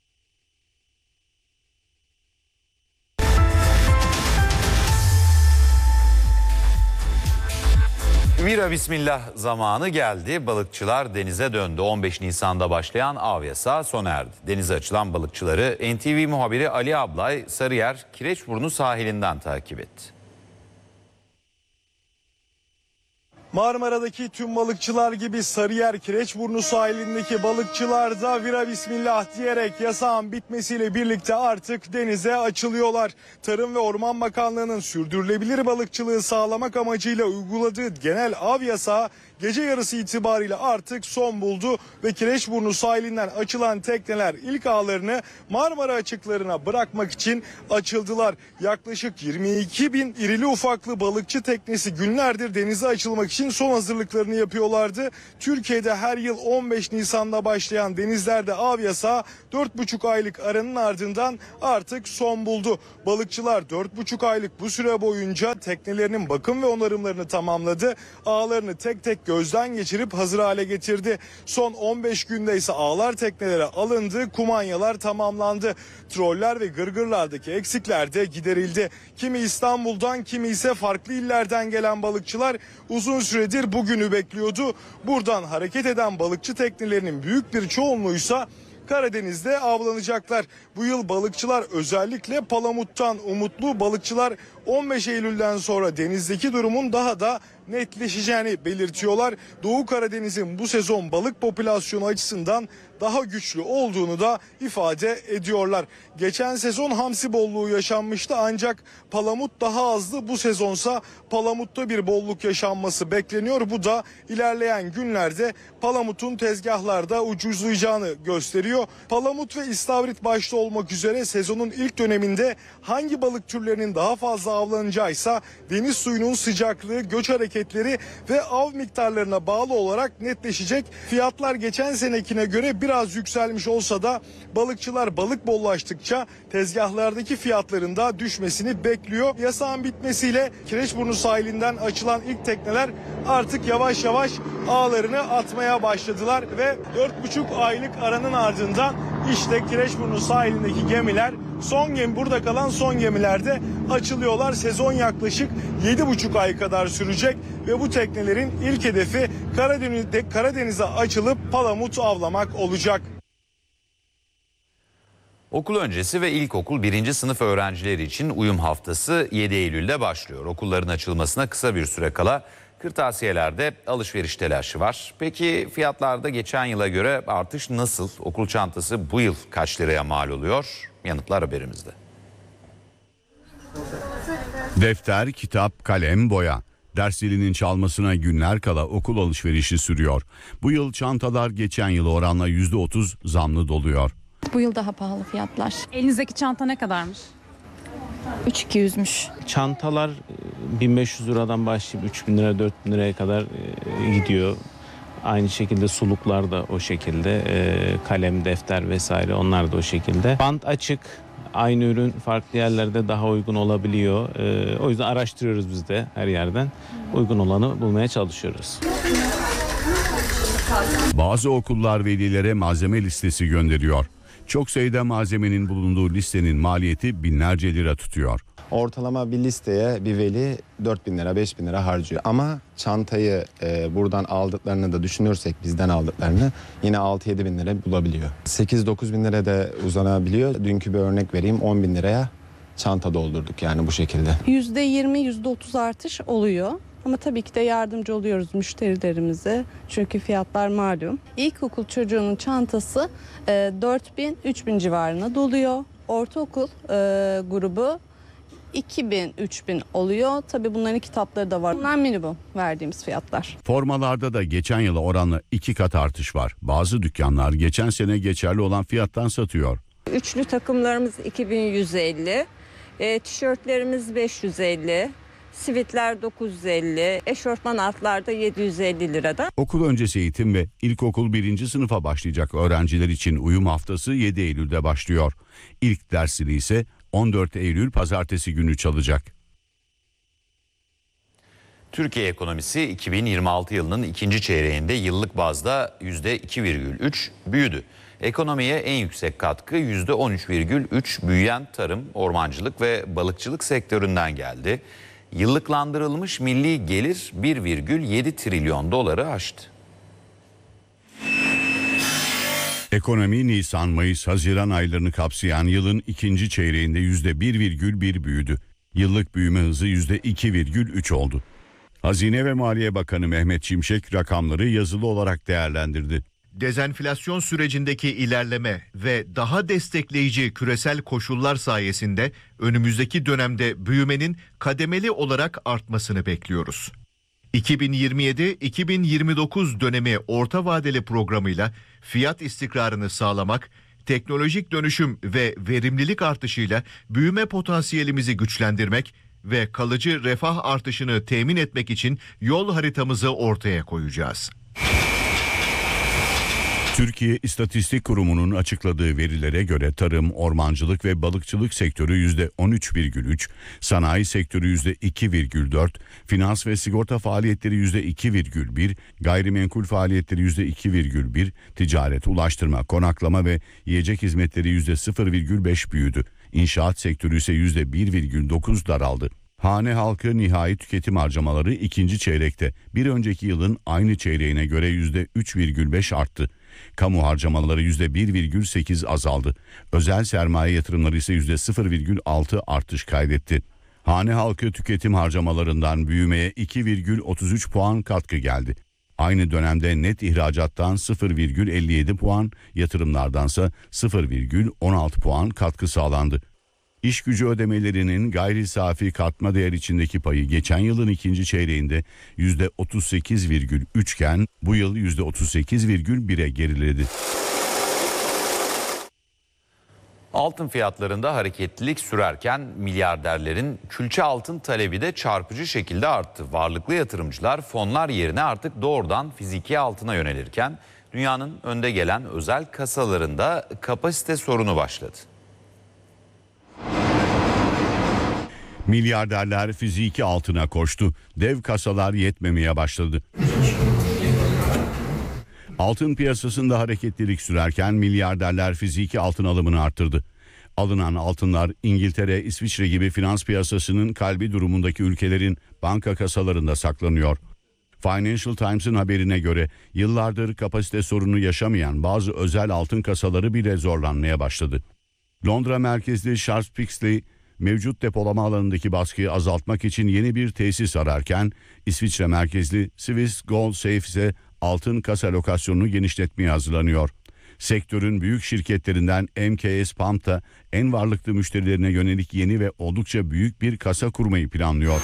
Speaker 2: Vira bismillah zamanı geldi. Balıkçılar denize döndü. on beş Nisan'da başlayan av yasağı sona erdi. Denize açılan balıkçıları N T V muhabiri Ali Ablay Sarıyer Kireçburnu sahilinden takip etti.
Speaker 15: Marmara'daki tüm balıkçılar gibi Sarıyer Kireçburnu sahilindeki balıkçılar da vira bismillah diyerek yasağın bitmesiyle birlikte artık denize açılıyorlar. Tarım ve Orman Bakanlığı'nın sürdürülebilir balıkçılığı sağlamak amacıyla uyguladığı genel av yasağı gece yarısı itibariyle artık son buldu ve Kireçburnu sahilinden açılan tekneler ilk ağlarını Marmara açıklarına bırakmak için açıldılar. Yaklaşık yirmi iki bin irili ufaklı balıkçı teknesi günlerdir denize açılmak için son hazırlıklarını yapıyorlardı. Türkiye'de her yıl on beş Nisan'da başlayan denizlerde av yasağı dört buçuk aylık aranın ardından artık son buldu. Balıkçılar dört buçuk aylık bu süre boyunca teknelerinin bakım ve onarımlarını tamamladı. Ağlarını tek tek gözden geçirip hazır hale getirdi. Son on beş günde ise ağlar teknelere alındı, kumanyalar tamamlandı. Troller ve gırgırlardaki eksikler de giderildi. Kimi İstanbul'dan, kimi ise farklı illerden gelen balıkçılar uzun süredir bugünü bekliyordu. Buradan hareket eden balıkçı teknelerinin büyük bir çoğunluğuysa Karadeniz'de avlanacaklar. Bu yıl balıkçılar özellikle palamuttan umutlu. Balıkçılar on beş Eylül'den sonra denizdeki durumun daha da netleşeceğini belirtiyorlar. Doğu Karadeniz'in bu sezon balık popülasyonu açısından daha güçlü olduğunu da ifade ediyorlar. Geçen sezon hamsi bolluğu yaşanmıştı ancak palamut daha azdı. Bu sezonsa palamutta bir bolluk yaşanması bekleniyor. Bu da ilerleyen günlerde palamutun tezgahlarda ucuzlayacağını gösteriyor. Palamut ve istavrit başta olmak üzere sezonun ilk döneminde hangi balık türlerinin daha fazla avlanacağıysa deniz suyunun sıcaklığı, göç hareketleri ve av miktarlarına bağlı olarak netleşecek. Fiyatlar geçen senekine göre biraz yükselmiş olsa da balıkçılar balık bollaştıkça tezgahlardaki fiyatların da düşmesini bekliyor. Yasağın bitmesiyle Kireçburnu sahilinden açılan ilk tekneler artık yavaş yavaş ağlarını atmaya başladılar ve dört buçuk aylık aranın ardından işte Kireçburnu sahilindeki gemiler, son gemi burada kalan son gemilerde açılıyorlar. Sezon yaklaşık yedi buçuk ay kadar sürecek ve bu teknelerin ilk hedefi Karadeniz'de Karadeniz'e açılıp palamut avlamak olacak.
Speaker 2: Okul öncesi ve ilkokul birinci sınıf öğrencileri için uyum haftası yedi Eylül'de başlıyor. Okulların açılmasına kısa bir süre kala kırtasiyelerde alışveriş telaşı var. Peki fiyatlarda geçen yıla göre artış nasıl? Okul çantası bu yıl kaç liraya mal oluyor? Yanıtlar haberimizde.
Speaker 3: Defter, kitap, kalem, boya. Ders zilinin çalmasına günler kala okul alışverişi sürüyor. Bu yıl çantalar geçen yıla oranla yüzde otuz zamlı doluyor.
Speaker 16: Bu yıl daha pahalı fiyatlar.
Speaker 5: Elinizdeki çanta ne kadarmış?
Speaker 16: üç bin iki yüzmüş.
Speaker 17: Çantalar bin beş yüz liradan başlayıp üç bin lira dört bin liraya kadar gidiyor. Aynı şekilde suluklar da o şekilde, kalem, defter vesaire onlar da o şekilde. Bant açık, aynı ürün farklı yerlerde daha uygun olabiliyor. O yüzden araştırıyoruz biz de her yerden. Uygun olanı bulmaya çalışıyoruz.
Speaker 3: Bazı okullar velilere malzeme listesi gönderiyor. Çok sayıda malzemenin bulunduğu listenin maliyeti binlerce lira tutuyor.
Speaker 18: Ortalama bir listeye bir veli dört bin lira beş bin lira harcıyor. Ama çantayı e, buradan aldıklarını da düşünürsek bizden aldıklarını yine altı yedi bin lira bulabiliyor. sekiz dokuz bin lira da uzanabiliyor. Dünkü bir örnek vereyim, on bin liraya çanta doldurduk yani bu şekilde.
Speaker 19: yüzde yirmi yüzde otuz artış oluyor. Ama tabii ki de yardımcı oluyoruz müşterilerimize. Çünkü fiyatlar malum. İlkokul çocuğunun çantası e, dört bin üç bin civarına doluyor. Ortaokul e, grubu iki bin üç bin oluyor. Tabii bunların kitapları da var. Bunlar minimum verdiğimiz fiyatlar.
Speaker 3: Formalarda da geçen yıla oranla iki kat artış var. Bazı dükkanlar geçen sene geçerli olan fiyattan satıyor.
Speaker 20: Üçlü takımlarımız iki bin yüz elli, e, tişörtlerimiz beş yüz elli. Sivitler dokuz yüz elli, eşofman altlar da yedi yüz elli lirada.
Speaker 3: Okul öncesi eğitim ve ilkokul birinci sınıfa başlayacak öğrenciler için uyum haftası yedi Eylül'de başlıyor. İlk dersleri ise on dört Eylül pazartesi günü çalacak.
Speaker 2: Türkiye ekonomisi iki bin yirmi altı yılının ikinci çeyreğinde yıllık bazda yüzde iki virgül üç büyüdü. Ekonomiye en yüksek katkı yüzde on üç virgül üç büyüyen tarım, ormancılık ve balıkçılık sektöründen geldi. Yıllıklandırılmış milli gelir bir virgül yedi trilyon doları aştı.
Speaker 3: Ekonomi Nisan, Mayıs, Haziran aylarını kapsayan yılın ikinci çeyreğinde yüzde bir virgül bir büyüdü. Yıllık büyüme hızı yüzde iki virgül üç oldu. Hazine ve Maliye Bakanı Mehmet Şimşek rakamları yazılı olarak değerlendirdi.
Speaker 21: Dezenflasyon sürecindeki ilerleme ve daha destekleyici küresel koşullar sayesinde önümüzdeki dönemde büyümenin kademeli olarak artmasını bekliyoruz. iki bin yirmi yedi iki bin yirmi dokuz dönemi orta vadeli programıyla fiyat istikrarını sağlamak, teknolojik dönüşüm ve verimlilik artışıyla büyüme potansiyelimizi güçlendirmek ve kalıcı refah artışını temin etmek için yol haritamızı ortaya koyacağız.
Speaker 3: Türkiye İstatistik Kurumu'nun açıkladığı verilere göre tarım, ormancılık ve balıkçılık sektörü yüzde on üç virgül üç, sanayi sektörü yüzde iki virgül dört, finans ve sigorta faaliyetleri yüzde iki virgül bir, gayrimenkul faaliyetleri yüzde iki virgül bir, ticaret, ulaştırma, konaklama ve yiyecek hizmetleri yüzde sıfır virgül beş büyüdü. İnşaat sektörü ise yüzde bir virgül dokuz daraldı. Hane halkı nihai tüketim harcamaları ikinci çeyrekte bir önceki yılın aynı çeyreğine göre yüzde üç virgül beş arttı. Kamu harcamaları yüzde bir virgül sekiz azaldı. Özel sermaye yatırımları ise yüzde sıfır virgül altı artış kaydetti. Hane halkı tüketim harcamalarından büyümeye iki virgül otuz üç puan katkı geldi. Aynı dönemde net ihracattan sıfır virgül elli yedi puan, yatırımlardansa sıfır virgül on altı puan katkı sağlandı. İş gücü ödemelerinin gayri safi katma değer içindeki payı geçen yılın ikinci çeyreğinde yüzde otuz sekiz virgül üç iken bu yıl yüzde otuz sekiz virgül bire geriledi.
Speaker 2: Altın fiyatlarında hareketlilik sürerken milyarderlerin külçe altın talebi de çarpıcı şekilde arttı. Varlıklı yatırımcılar fonlar yerine artık doğrudan fiziki altına yönelirken dünyanın önde gelen özel kasalarında kapasite sorunu başladı.
Speaker 3: Milyarderler fiziki altına koştu. Dev kasalar yetmemeye başladı. Altın piyasasında hareketlilik sürerken milyarderler fiziki altın alımını arttırdı. Alınan altınlar İngiltere, İsviçre gibi finans piyasasının kalbi durumundaki ülkelerin banka kasalarında saklanıyor. Financial Times'ın haberine göre yıllardır kapasite sorunu yaşamayan bazı özel altın kasaları bile zorlanmaya başladı. Londra merkezli Charles Pixley mevcut depolama alanındaki baskıyı azaltmak için yeni bir tesis ararken İsviçre merkezli Swiss Gold Safe ise altın kasa lokasyonunu genişletmeye hazırlanıyor. Sektörün büyük şirketlerinden M K S Pump da en varlıklı müşterilerine yönelik yeni ve oldukça büyük bir kasa kurmayı planlıyor.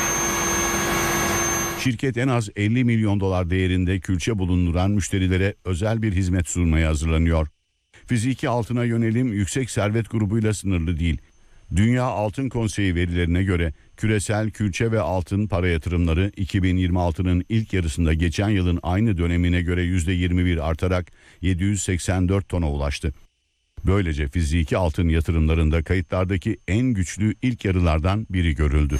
Speaker 3: Şirket en az elli milyon dolar değerinde külçe bulunduran müşterilere özel bir hizmet sunmaya hazırlanıyor. Fiziki altına yönelim yüksek servet grubuyla sınırlı değil. Dünya Altın Konseyi verilerine göre küresel külçe ve altın para yatırımları iki bin yirmi altının ilk yarısında geçen yılın aynı dönemine göre yüzde yirmi bir artarak yedi yüz seksen dört tona ulaştı. Böylece fiziki altın yatırımlarında kayıtlardaki en güçlü ilk yarılardan biri görüldü.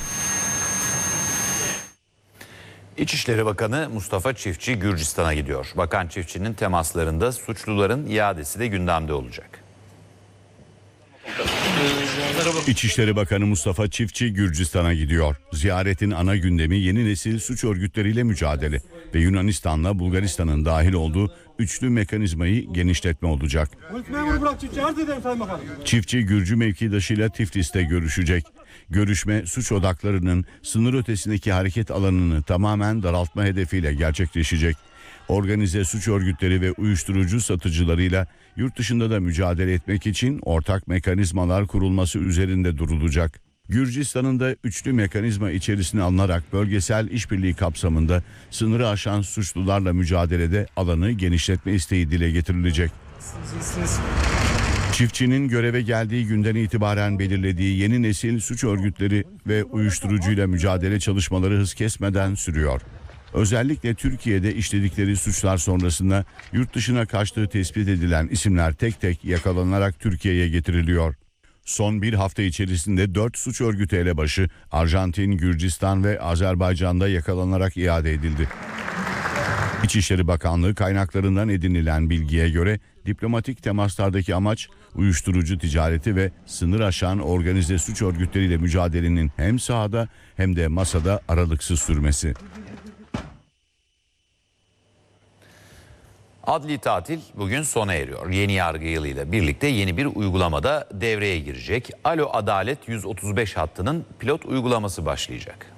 Speaker 2: İçişleri Bakanı Mustafa Çiftçi Gürcistan'a gidiyor. Bakan Çiftçi'nin temaslarında suçluların iadesi de gündemde olacak.
Speaker 3: İçişleri Bakanı Mustafa Çiftçi Gürcistan'a gidiyor. Ziyaretin ana gündemi yeni nesil suç örgütleriyle mücadele ve Yunanistan'la Bulgaristan'ın dahil olduğu üçlü mekanizmayı genişletme olacak. Çiftçi Gürcü mevkidaşıyla Tiflis'te görüşecek. Görüşme suç odaklarının sınır ötesindeki hareket alanını tamamen daraltma hedefiyle gerçekleşecek. Organize suç örgütleri ve uyuşturucu satıcılarıyla yurt dışında da mücadele etmek için ortak mekanizmalar kurulması üzerinde durulacak. Gürcistan'ın da üçlü mekanizma içerisine alınarak bölgesel işbirliği kapsamında sınırı aşan suçlularla mücadelede alanı genişletme isteği dile getirilecek. Çiftçinin göreve geldiği günden itibaren belirlediği yeni nesil suç örgütleri ve uyuşturucuyla mücadele çalışmaları hız kesmeden sürüyor. Özellikle Türkiye'de işledikleri suçlar sonrasında yurt dışına kaçtığı tespit edilen isimler tek tek yakalanarak Türkiye'ye getiriliyor. Son bir hafta içerisinde dört suç örgütü elebaşı Arjantin, Gürcistan ve Azerbaycan'da yakalanarak iade edildi. İçişleri Bakanlığı kaynaklarından edinilen bilgiye göre diplomatik temaslardaki amaç uyuşturucu ticareti ve sınır aşan organize suç örgütleriyle mücadelenin hem sahada hem de masada aralıksız sürmesi.
Speaker 2: Adli tatil bugün sona eriyor. Yeni yargı yılıyla birlikte yeni bir uygulamada devreye girecek. Alo Adalet yüz otuz beş hattının pilot uygulaması başlayacak.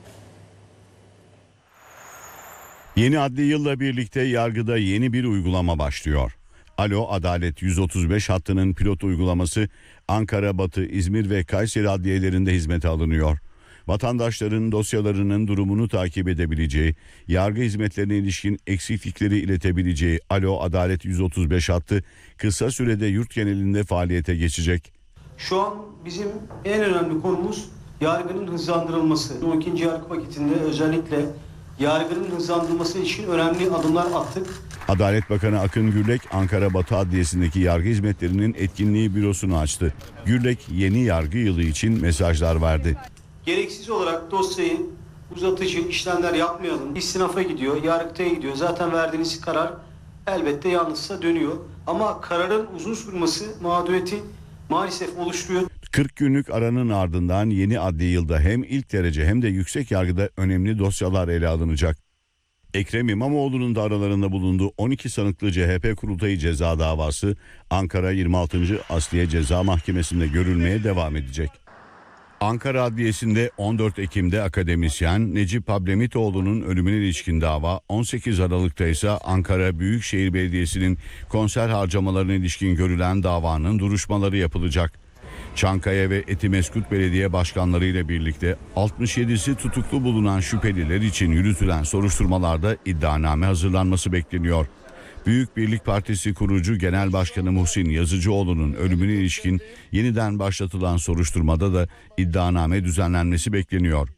Speaker 3: Yeni adli yılla birlikte yargıda yeni bir uygulama başlıyor. Alo Adalet yüz otuz beş hattının pilot uygulaması Ankara, Batı, İzmir ve Kayseri adliyelerinde hizmete alınıyor. Vatandaşların dosyalarının durumunu takip edebileceği, yargı hizmetlerine ilişkin eksiklikleri iletebileceği Alo Adalet yüz otuz beş hattı kısa sürede yurt genelinde faaliyete geçecek.
Speaker 1: Şu an bizim en önemli konumuz yargının hızlandırılması. on ikinci yargı paketinde özellikle yargının hızlandırılması için önemli adımlar attık.
Speaker 3: Adalet Bakanı Akın Gürlek, Ankara Batı Adliyesi'ndeki yargı hizmetlerinin etkinliği bürosunu açtı. Gürlek, yeni yargı yılı için mesajlar verdi.
Speaker 1: Gereksiz olarak dosyayı uzatıcı işlemler yapmayalım. İstinafa gidiyor, yargıtaya gidiyor. Zaten verdiğiniz karar elbette yanlışsa dönüyor. Ama kararın uzun sürmesi mağduriyeti maalesef oluşturuyor.
Speaker 3: kırk günlük aranın ardından yeni adli yılda hem ilk derece hem de yüksek yargıda önemli dosyalar ele alınacak. Ekrem İmamoğlu'nun da aralarında bulunduğu on iki sanıklı C H P kurultayı ceza davası Ankara yirmi altıncı Asliye Ceza Mahkemesi'nde görülmeye devam edecek. Ankara Adliyesi'nde on dört Ekim'de akademisyen Necip Hablemitoğlu'nun ölümüne ilişkin dava, on sekiz Aralık'ta ise Ankara Büyükşehir Belediyesi'nin konser harcamalarına ilişkin görülen davanın duruşmaları yapılacak. Çankaya ve Etimeskut Belediye Başkanları ile birlikte altmış yedisi tutuklu bulunan şüpheliler için yürütülen soruşturmalarda iddianame hazırlanması bekleniyor. Büyük Birlik Partisi kurucu Genel Başkanı Muhsin Yazıcıoğlu'nun ölümüne ilişkin yeniden başlatılan soruşturmada da iddianame düzenlenmesi bekleniyor.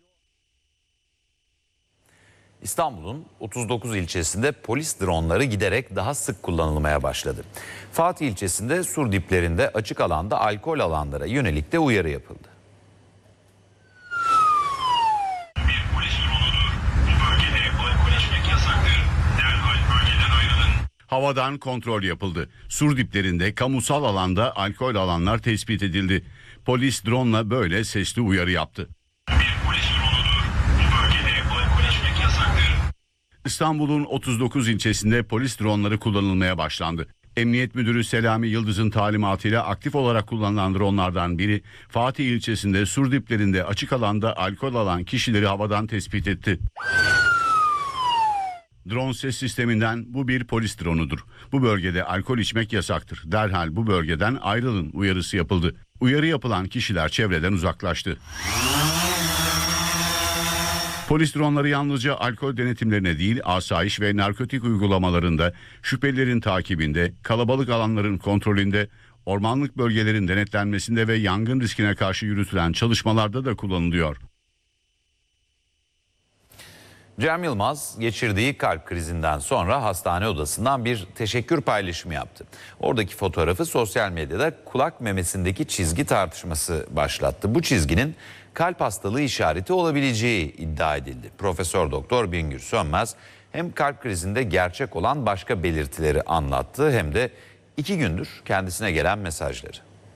Speaker 2: İstanbul'un otuz dokuz ilçesinde polis dronları giderek daha sık kullanılmaya başladı. Fatih ilçesinde sur diplerinde açık alanda alkol alanlara yönelik de uyarı yapıldı.
Speaker 6: Bir polis dronudur. Bu bölgede alkol içmek yasaktır. Derhal bölgeden ayrılın.
Speaker 3: Havadan kontrol yapıldı. Sur diplerinde kamusal alanda alkol alanlar tespit edildi. Polis drone'la böyle sesli uyarı yaptı.
Speaker 6: Bir polis dronudur. Bu bölgede alkol içmek yasaktır.
Speaker 3: İstanbul'un otuz dokuz ilçesinde polis dronları kullanılmaya başlandı. Emniyet Müdürü Selami Yıldız'ın talimatıyla aktif olarak kullanılan dronlardan biri Fatih ilçesinde sur diplerinde açık alanda alkol alan kişileri havadan tespit etti. Drone ses sisteminden bu bir polis dronudur. Bu bölgede alkol içmek yasaktır. Derhal bu bölgeden ayrılın uyarısı yapıldı. Uyarı yapılan kişiler çevreden uzaklaştı. Polis dronları yalnızca alkol denetimlerine değil, asayiş ve narkotik uygulamalarında, şüphelilerin takibinde, kalabalık alanların kontrolünde, ormanlık bölgelerin denetlenmesinde ve yangın riskine karşı yürütülen çalışmalarda da kullanılıyor.
Speaker 2: Cem Yılmaz geçirdiği kalp krizinden sonra hastane odasından bir teşekkür paylaşımı yaptı. Oradaki fotoğrafı sosyal medyada kulak memesindeki çizgi tartışması başlattı. Bu çizginin kalp hastalığı işareti olabileceği iddia edildi. Profesör Doktor Bingür Sönmez hem kalp krizinde gerçek olan başka belirtileri anlattı hem de iki gündür kendisine gelen mesajları.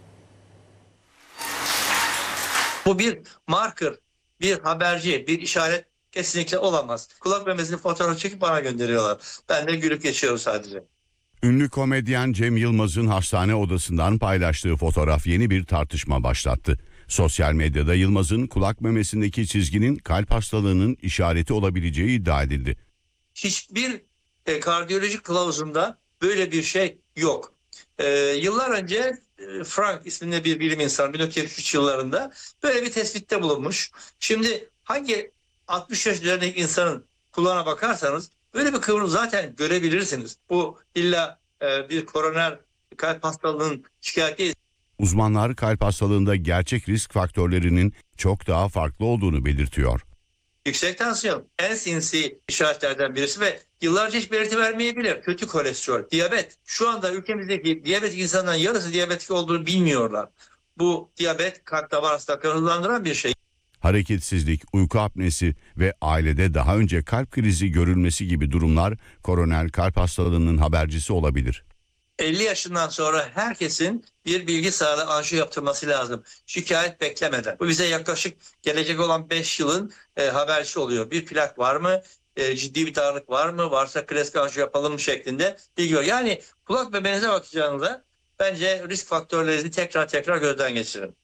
Speaker 22: Bu bir marker, bir haberci, bir işaret kesinlikle olamaz. Kulak memesini fotoğraf çekip bana gönderiyorlar. Ben de gülüp geçiyorum sadece.
Speaker 3: Ünlü komedyen Cem Yılmaz'ın hastane odasından paylaştığı fotoğraf yeni bir tartışma başlattı. Sosyal medyada Yılmaz'ın kulak memesindeki çizginin kalp hastalığının işareti olabileceği iddia edildi.
Speaker 22: Hiçbir e, kardiyolojik kılavuzunda böyle bir şey yok. E, yıllar önce e, Frank isminde bir bilim insanı bin dokuz yüz yetmiş üç yıllarında böyle bir tespitte bulunmuş. Şimdi hangi altmış yaş üzerindeki insanın kulağına bakarsanız böyle bir kıvrım zaten görebilirsiniz. Bu illa e, bir koroner kalp hastalığının şikayeti değil.
Speaker 3: Uzmanlar kalp hastalığında gerçek risk faktörlerinin çok daha farklı olduğunu belirtiyor.
Speaker 22: Yüksek tansiyon en sinsi işaretlerden birisi ve yıllarca hiç belirti vermeyebilir. Kötü kolesterol, diyabet. Şu anda ülkemizdeki diyabetik insanların yarısı diyabetik olduğunu bilmiyorlar. Bu diyabet kalp damar hastalıklarını hızlandıran bir şey.
Speaker 3: Hareketsizlik, uyku apnesi ve ailede daha önce kalp krizi görülmesi gibi durumlar koroner kalp hastalığının habercisi olabilir.
Speaker 22: elli yaşından sonra herkesin bir bilgi sağlığı anjiyo yaptırması lazım. Şikayet beklemeden. Bu bize yaklaşık gelecek olan beş yılın e, habercisi oluyor. Bir plak var mı? E, ciddi bir darlık var mı? Varsa klasik anjiyo yapalım mı şeklinde bilgi var. Yani kulak memenize bakacağınızda bence risk faktörlerini tekrar tekrar gözden geçirin.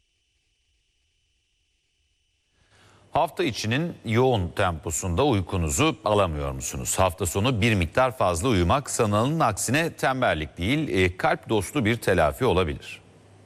Speaker 2: Hafta içinin yoğun temposunda uykunuzu alamıyor musunuz? Hafta sonu bir miktar fazla uyumak sanılanın aksine tembellik değil, kalp dostu bir telafi olabilir.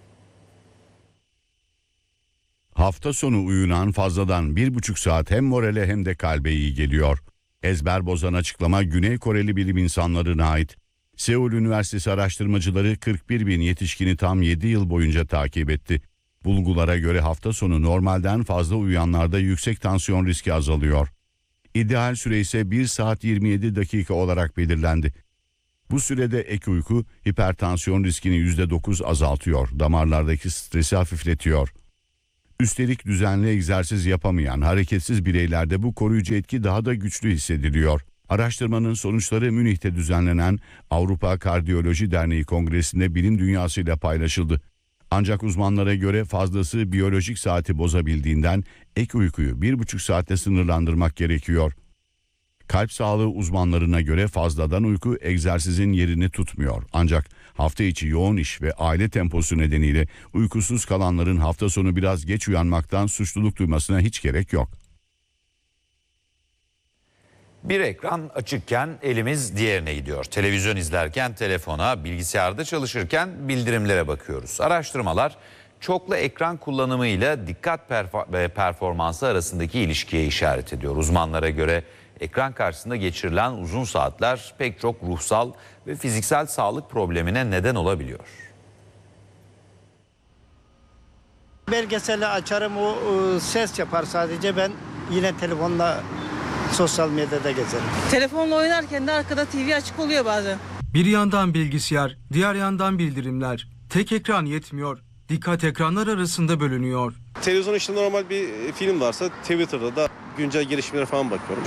Speaker 3: Hafta sonu uyunan fazladan bir buçuk saat hem morale hem de kalbe iyi geliyor. Ezber bozan açıklama Güney Koreli bilim insanlarına ait. Seul Üniversitesi araştırmacıları kırk bir bin yetişkini tam yedi yıl boyunca takip etti. Bulgulara göre hafta sonu normalden fazla uyuyanlarda yüksek tansiyon riski azalıyor. İdeal süre ise bir saat yirmi yedi dakika olarak belirlendi. Bu sürede ek uyku hipertansiyon riskini yüzde dokuz azaltıyor, damarlardaki stresi hafifletiyor. Üstelik düzenli egzersiz yapamayan hareketsiz bireylerde bu koruyucu etki daha da güçlü hissediliyor. Araştırmanın sonuçları Münih'te düzenlenen Avrupa Kardiyoloji Derneği Kongresi'nde bilim dünyasıyla paylaşıldı. Ancak uzmanlara göre fazlası biyolojik saati bozabildiğinden ek uykuyu bir buçuk saatte sınırlandırmak gerekiyor. Kalp sağlığı uzmanlarına göre fazladan uyku egzersizin yerini tutmuyor. Ancak hafta içi yoğun iş ve aile temposu nedeniyle uykusuz kalanların hafta sonu biraz geç uyanmaktan suçluluk duymasına hiç gerek yok.
Speaker 2: Bir ekran açıkken elimiz diğerine gidiyor. Televizyon izlerken telefona, bilgisayarda çalışırken bildirimlere bakıyoruz. Araştırmalar çoklu ekran kullanımıyla dikkat perfor- performansı arasındaki ilişkiye işaret ediyor. Uzmanlara göre ekran karşısında geçirilen uzun saatler pek çok ruhsal ve fiziksel sağlık problemine neden olabiliyor.
Speaker 4: Belgeseli açarım, o e, ses yapar sadece, ben yine telefonla sosyal medyada gezerim.
Speaker 7: Telefonla oynarken de arkada T V açık oluyor bazen.
Speaker 8: Bir yandan bilgisayar, diğer yandan bildirimler. Tek ekran yetmiyor. Dikkat ekranlar arasında bölünüyor.
Speaker 23: Televizyon işte normal bir film varsa Twitter'da da güncel gelişmelere falan bakıyorum.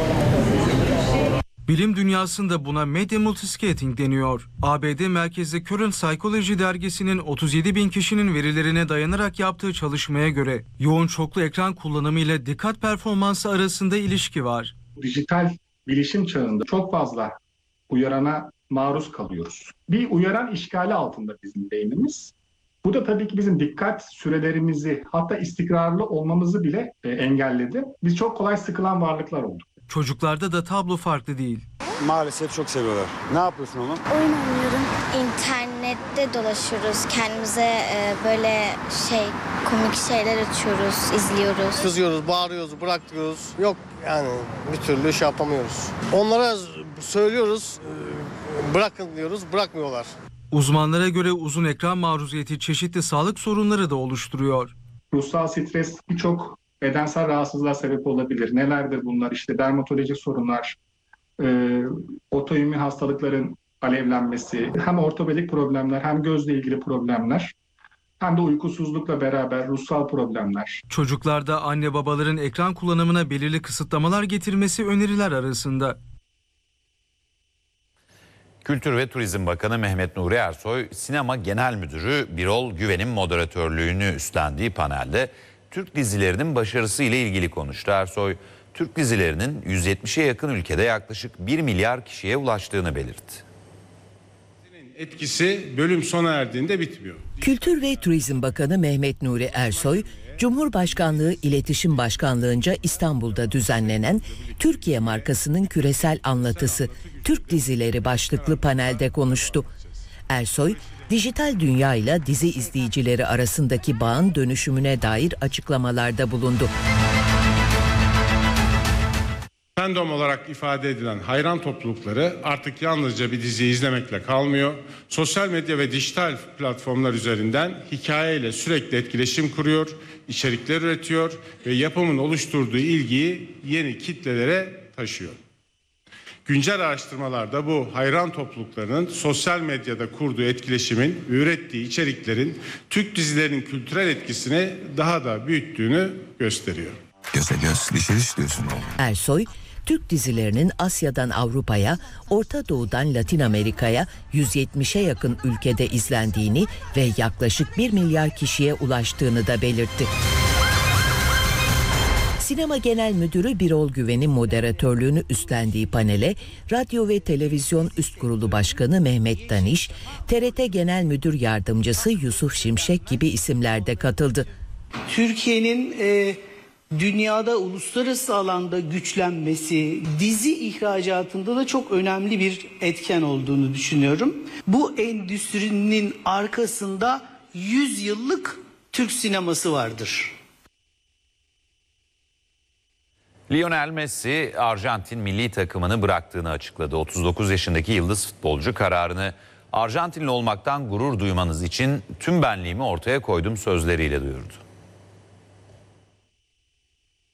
Speaker 8: Bilim dünyasında buna medya multiscating deniyor. A B D merkezli Current Psychology dergisinin otuz yedi bin kişinin verilerine dayanarak yaptığı çalışmaya göre yoğun çoklu ekran kullanımı ile dikkat performansı arasında ilişki var.
Speaker 24: Dijital bilişim çağında çok fazla uyarana maruz kalıyoruz. Bir uyaran işgali altında bizim beynimiz. Bu da tabii ki bizim dikkat sürelerimizi, hatta istikrarlı olmamızı bile e, engelledi. Biz çok kolay sıkılan varlıklar olduk.
Speaker 8: Çocuklarda da tablo farklı değil.
Speaker 25: Maalesef çok seviyorlar. Ne yapıyorsun oğlum?
Speaker 26: Oyun oynuyorum. İnternette dolaşıyoruz. Kendimize e, böyle şey komik şeyler açıyoruz, izliyoruz.
Speaker 27: Kızıyoruz, bağırıyoruz, bırak diyoruz. Yok yani bir türlü şey yapamıyoruz. Onlara söylüyoruz, bırakın diyoruz, bırakmıyorlar.
Speaker 8: Uzmanlara göre uzun ekran maruziyeti çeşitli sağlık sorunları da oluşturuyor.
Speaker 24: Ruhsal stres birçok bedensel rahatsızlığa sebep olabilir. Nelerdir bunlar? İşte dermatolojik sorunlar, e, otoimmün hastalıkların alevlenmesi, hem ortopedik problemler, hem gözle ilgili problemler, hem de uykusuzlukla beraber ruhsal problemler.
Speaker 8: Çocuklarda anne babaların ekran kullanımına belirli kısıtlamalar getirmesi öneriler arasında.
Speaker 2: Kültür ve Turizm Bakanı Mehmet Nuri Ersoy, Sinema Genel Müdürü Birol Güven'in moderatörlüğünü üstlendiği panelde Türk dizilerinin başarısı ile ilgili konuştu. Ersoy, Türk dizilerinin yüz yetmişe yakın ülkede yaklaşık bir milyar kişiye ulaştığını belirtti.
Speaker 28: Etkisi bölüm sona erdiğinde bitmiyor.
Speaker 29: Kültür ve Turizm Bakanı Mehmet Nuri Ersoy, Cumhurbaşkanlığı İletişim Başkanlığı'nca İstanbul'da düzenlenen Türkiye markasının küresel anlatısı Türk dizileri başlıklı panelde konuştu. Ersoy, dijital dünya ile dizi izleyicileri arasındaki bağın dönüşümüne dair açıklamalarda bulundu.
Speaker 28: Fandom olarak ifade edilen hayran toplulukları artık yalnızca bir diziyi izlemekle kalmıyor. Sosyal medya ve dijital platformlar üzerinden hikayeyle sürekli etkileşim kuruyor, içerikler üretiyor ve yapımın oluşturduğu ilgiyi yeni kitlelere taşıyor. Güncel araştırmalarda bu hayran topluluklarının sosyal medyada kurduğu etkileşimin ve ürettiği içeriklerin Türk dizilerinin kültürel etkisini daha da büyüttüğünü gösteriyor.
Speaker 29: Göze göz, dişe diş diyorsun. Ersoy, Türk dizilerinin Asya'dan Avrupa'ya, Orta Doğu'dan Latin Amerika'ya yüz yetmişe yakın ülkede izlendiğini ve yaklaşık bir milyar kişiye ulaştığını da belirtti. Sinema Genel Müdürü Birol Güven'in moderatörlüğünü üstlendiği panele Radyo ve Televizyon Üst Kurulu Başkanı Mehmet Daniş, T R T Genel Müdür Yardımcısı Yusuf Şimşek gibi isimler de katıldı.
Speaker 30: Türkiye'nin e, dünyada uluslararası alanda güçlenmesi, dizi ihracatında da çok önemli bir etken olduğunu düşünüyorum. Bu endüstrinin arkasında yüz yıllık Türk sineması vardır.
Speaker 2: Lionel Messi, Arjantin milli takımını bıraktığını açıkladı. otuz dokuz yaşındaki yıldız futbolcu kararını Arjantinli olmaktan gurur duymanız için tüm benliğimi ortaya koydum sözleriyle duyurdu.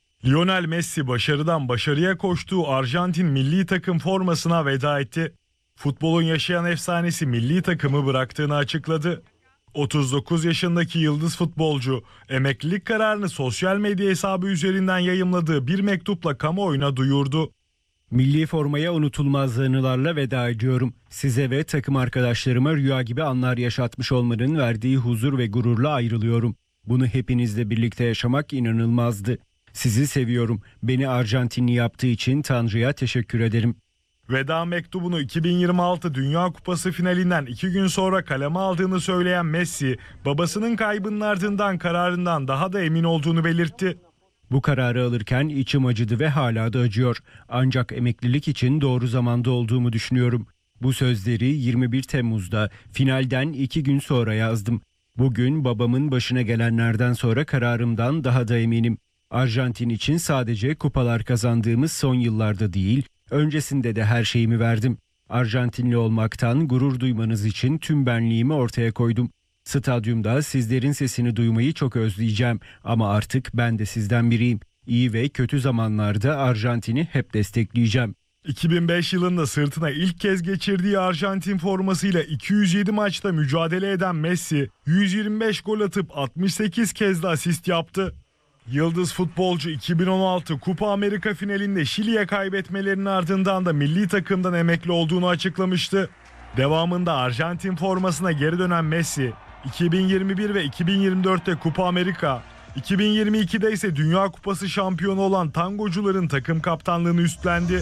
Speaker 31: Lionel Messi başarıdan başarıya koştuğu Arjantin milli takım formasına veda etti.
Speaker 5: Futbolun yaşayan efsanesi milli takımı bıraktığını açıkladı. otuz dokuz yaşındaki yıldız futbolcu emeklilik kararını sosyal medya hesabı üzerinden yayımladığı bir mektupla kamuoyuna duyurdu.
Speaker 9: Milli formaya unutulmaz anılarla veda ediyorum. Size ve takım arkadaşlarıma rüya gibi anlar yaşatmış olmanın verdiği huzur ve gururla ayrılıyorum. Bunu hepinizle birlikte yaşamak inanılmazdı. Sizi seviyorum. Beni Arjantinli yaptığı için Tanrı'ya teşekkür ederim.
Speaker 5: Veda mektubunu iki bin yirmi altı Dünya Kupası finalinden iki gün sonra kaleme aldığını söyleyen Messi, babasının kaybının ardından kararından daha da emin olduğunu belirtti.
Speaker 9: Bu kararı alırken içim acıdı ve hala da acıyor. Ancak emeklilik için doğru zamanda olduğumu düşünüyorum. Bu sözleri yirmi bir Temmuz'da finalden iki gün sonra yazdım. Bugün babamın başına gelenlerden sonra kararımdan daha da eminim. Arjantin için sadece kupalar kazandığımız son yıllarda değil, öncesinde de her şeyimi verdim. Arjantinli olmaktan gurur duymanız için tüm benliğimi ortaya koydum. Stadyumda sizlerin sesini duymayı çok özleyeceğim ama artık ben de sizden biriyim. İyi ve kötü zamanlarda Arjantin'i hep destekleyeceğim.
Speaker 5: iki bin beş yılında sırtına ilk kez geçirdiği Arjantin formasıyla iki yüz yedi maçta mücadele eden Messi, yüz yirmi beş gol atıp altmış sekiz kez de asist yaptı. Yıldız futbolcu iki bin on altı Kupa Amerika finalinde Şili'ye kaybetmelerinin ardından da milli takımdan emekli olduğunu açıklamıştı. Devamında Arjantin formasına geri dönen Messi, iki bin yirmi bir ve iki bin yirmi dörtte Kupa Amerika, iki bin yirmi ikide ise Dünya Kupası şampiyonu olan tangocuların takım kaptanlığını üstlendi.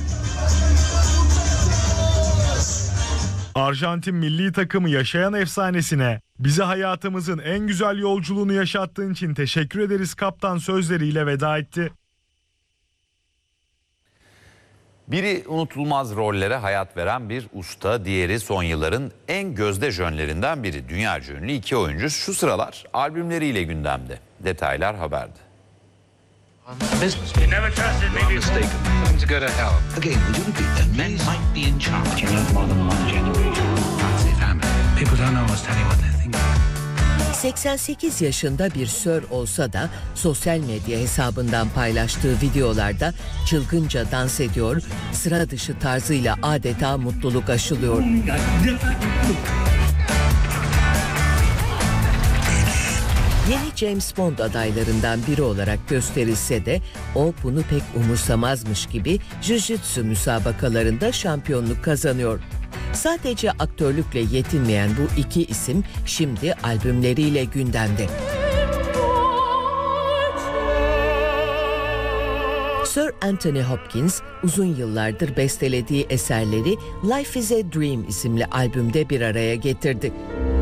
Speaker 5: Arjantin milli takımı yaşayan efsanesine bize hayatımızın en güzel yolculuğunu yaşattığın için teşekkür ederiz kaptan sözleriyle veda etti.
Speaker 2: Biri unutulmaz rollere hayat veren bir usta, diğeri son yılların en gözde jönlerinden biri. Dünyaca ünlü iki oyuncu şu sıralar albümleriyle gündemde. Detaylar haberde.
Speaker 29: seksen sekiz yaşında bir sör olsa da sosyal medya hesabından paylaştığı videolarda çılgınca dans ediyor, sıra dışı tarzıyla adeta mutluluk aşılıyor. Yeni James Bond adaylarından biri olarak gösterilse de o bunu pek umursamazmış gibi jiu-jitsu müsabakalarında şampiyonluk kazanıyor. Sadece aktörlükle yetinmeyen bu iki isim şimdi albümleriyle gündemde. Sir Anthony Hopkins uzun yıllardır bestelediği eserleri Life is a Dream isimli albümde bir araya getirdi.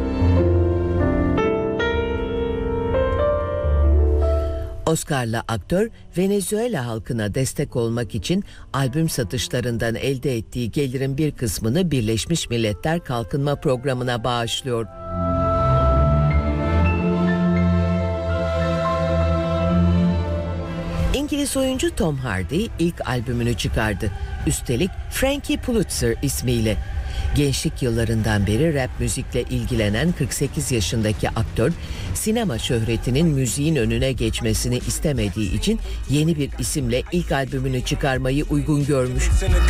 Speaker 29: Oscar'lı aktör Venezuela halkına destek olmak için albüm satışlarından elde ettiği gelirin bir kısmını Birleşmiş Milletler Kalkınma Programı'na bağışlıyor. İngiliz oyuncu Tom Hardy ilk albümünü çıkardı. Üstelik Frankie Pulitzer ismiyle. Gençlik yıllarından beri rap müzikle ilgilenen kırk sekiz yaşındaki aktör, sinema şöhretinin müziğin önüne geçmesini istemediği için yeni bir isimle ilk albümünü çıkarmayı uygun görmüş.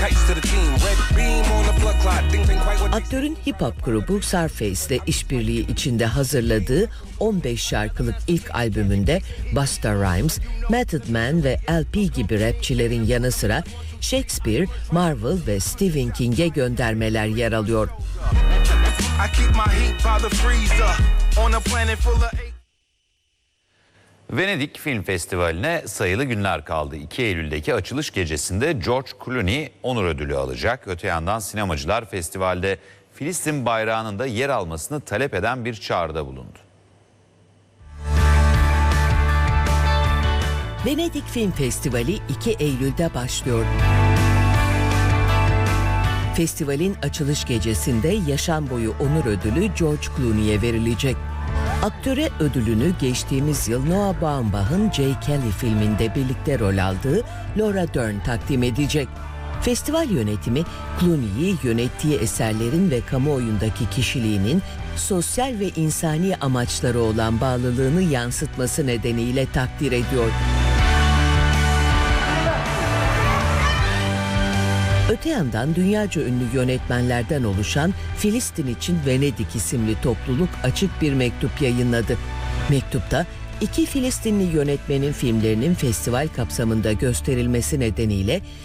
Speaker 29: Aktörün hip hop grubu Surface ile işbirliği içinde hazırladığı on beş şarkılık ilk albümünde Busta Rhymes, Method Man ve L P gibi rapçilerin yanı sıra Shakespeare, Marvel ve Stephen King'e göndermeler yer alıyor.
Speaker 2: Venedik Film Festivali'ne sayılı günler kaldı. iki Eylül'deki açılış gecesinde George Clooney onur ödülü alacak. Öte yandan sinemacılar festivalde Filistin bayrağının da yer almasını talep eden bir çağrıda bulundu.
Speaker 29: Venedik Film Festivali iki Eylül'de başlıyor. Festivalin açılış gecesinde yaşam boyu onur ödülü George Clooney'e verilecek. Aktöre ödülünü geçtiğimiz yıl Noah Baumbach'ın Jay Kelly filminde birlikte rol aldığı Laura Dern takdim edecek. Festival yönetimi Clooney'i yönettiği eserlerin ve kamuoyundaki kişiliğinin sosyal ve insani amaçları olan bağlılığını yansıtması nedeniyle takdir ediyor. Öte yandan dünyaca ünlü yönetmenlerden oluşan Filistin için Venedik isimli topluluk açık bir mektup yayınladı. Mektupta iki Filistinli yönetmenin filmlerinin festival kapsamında gösterilmesi nedeniyle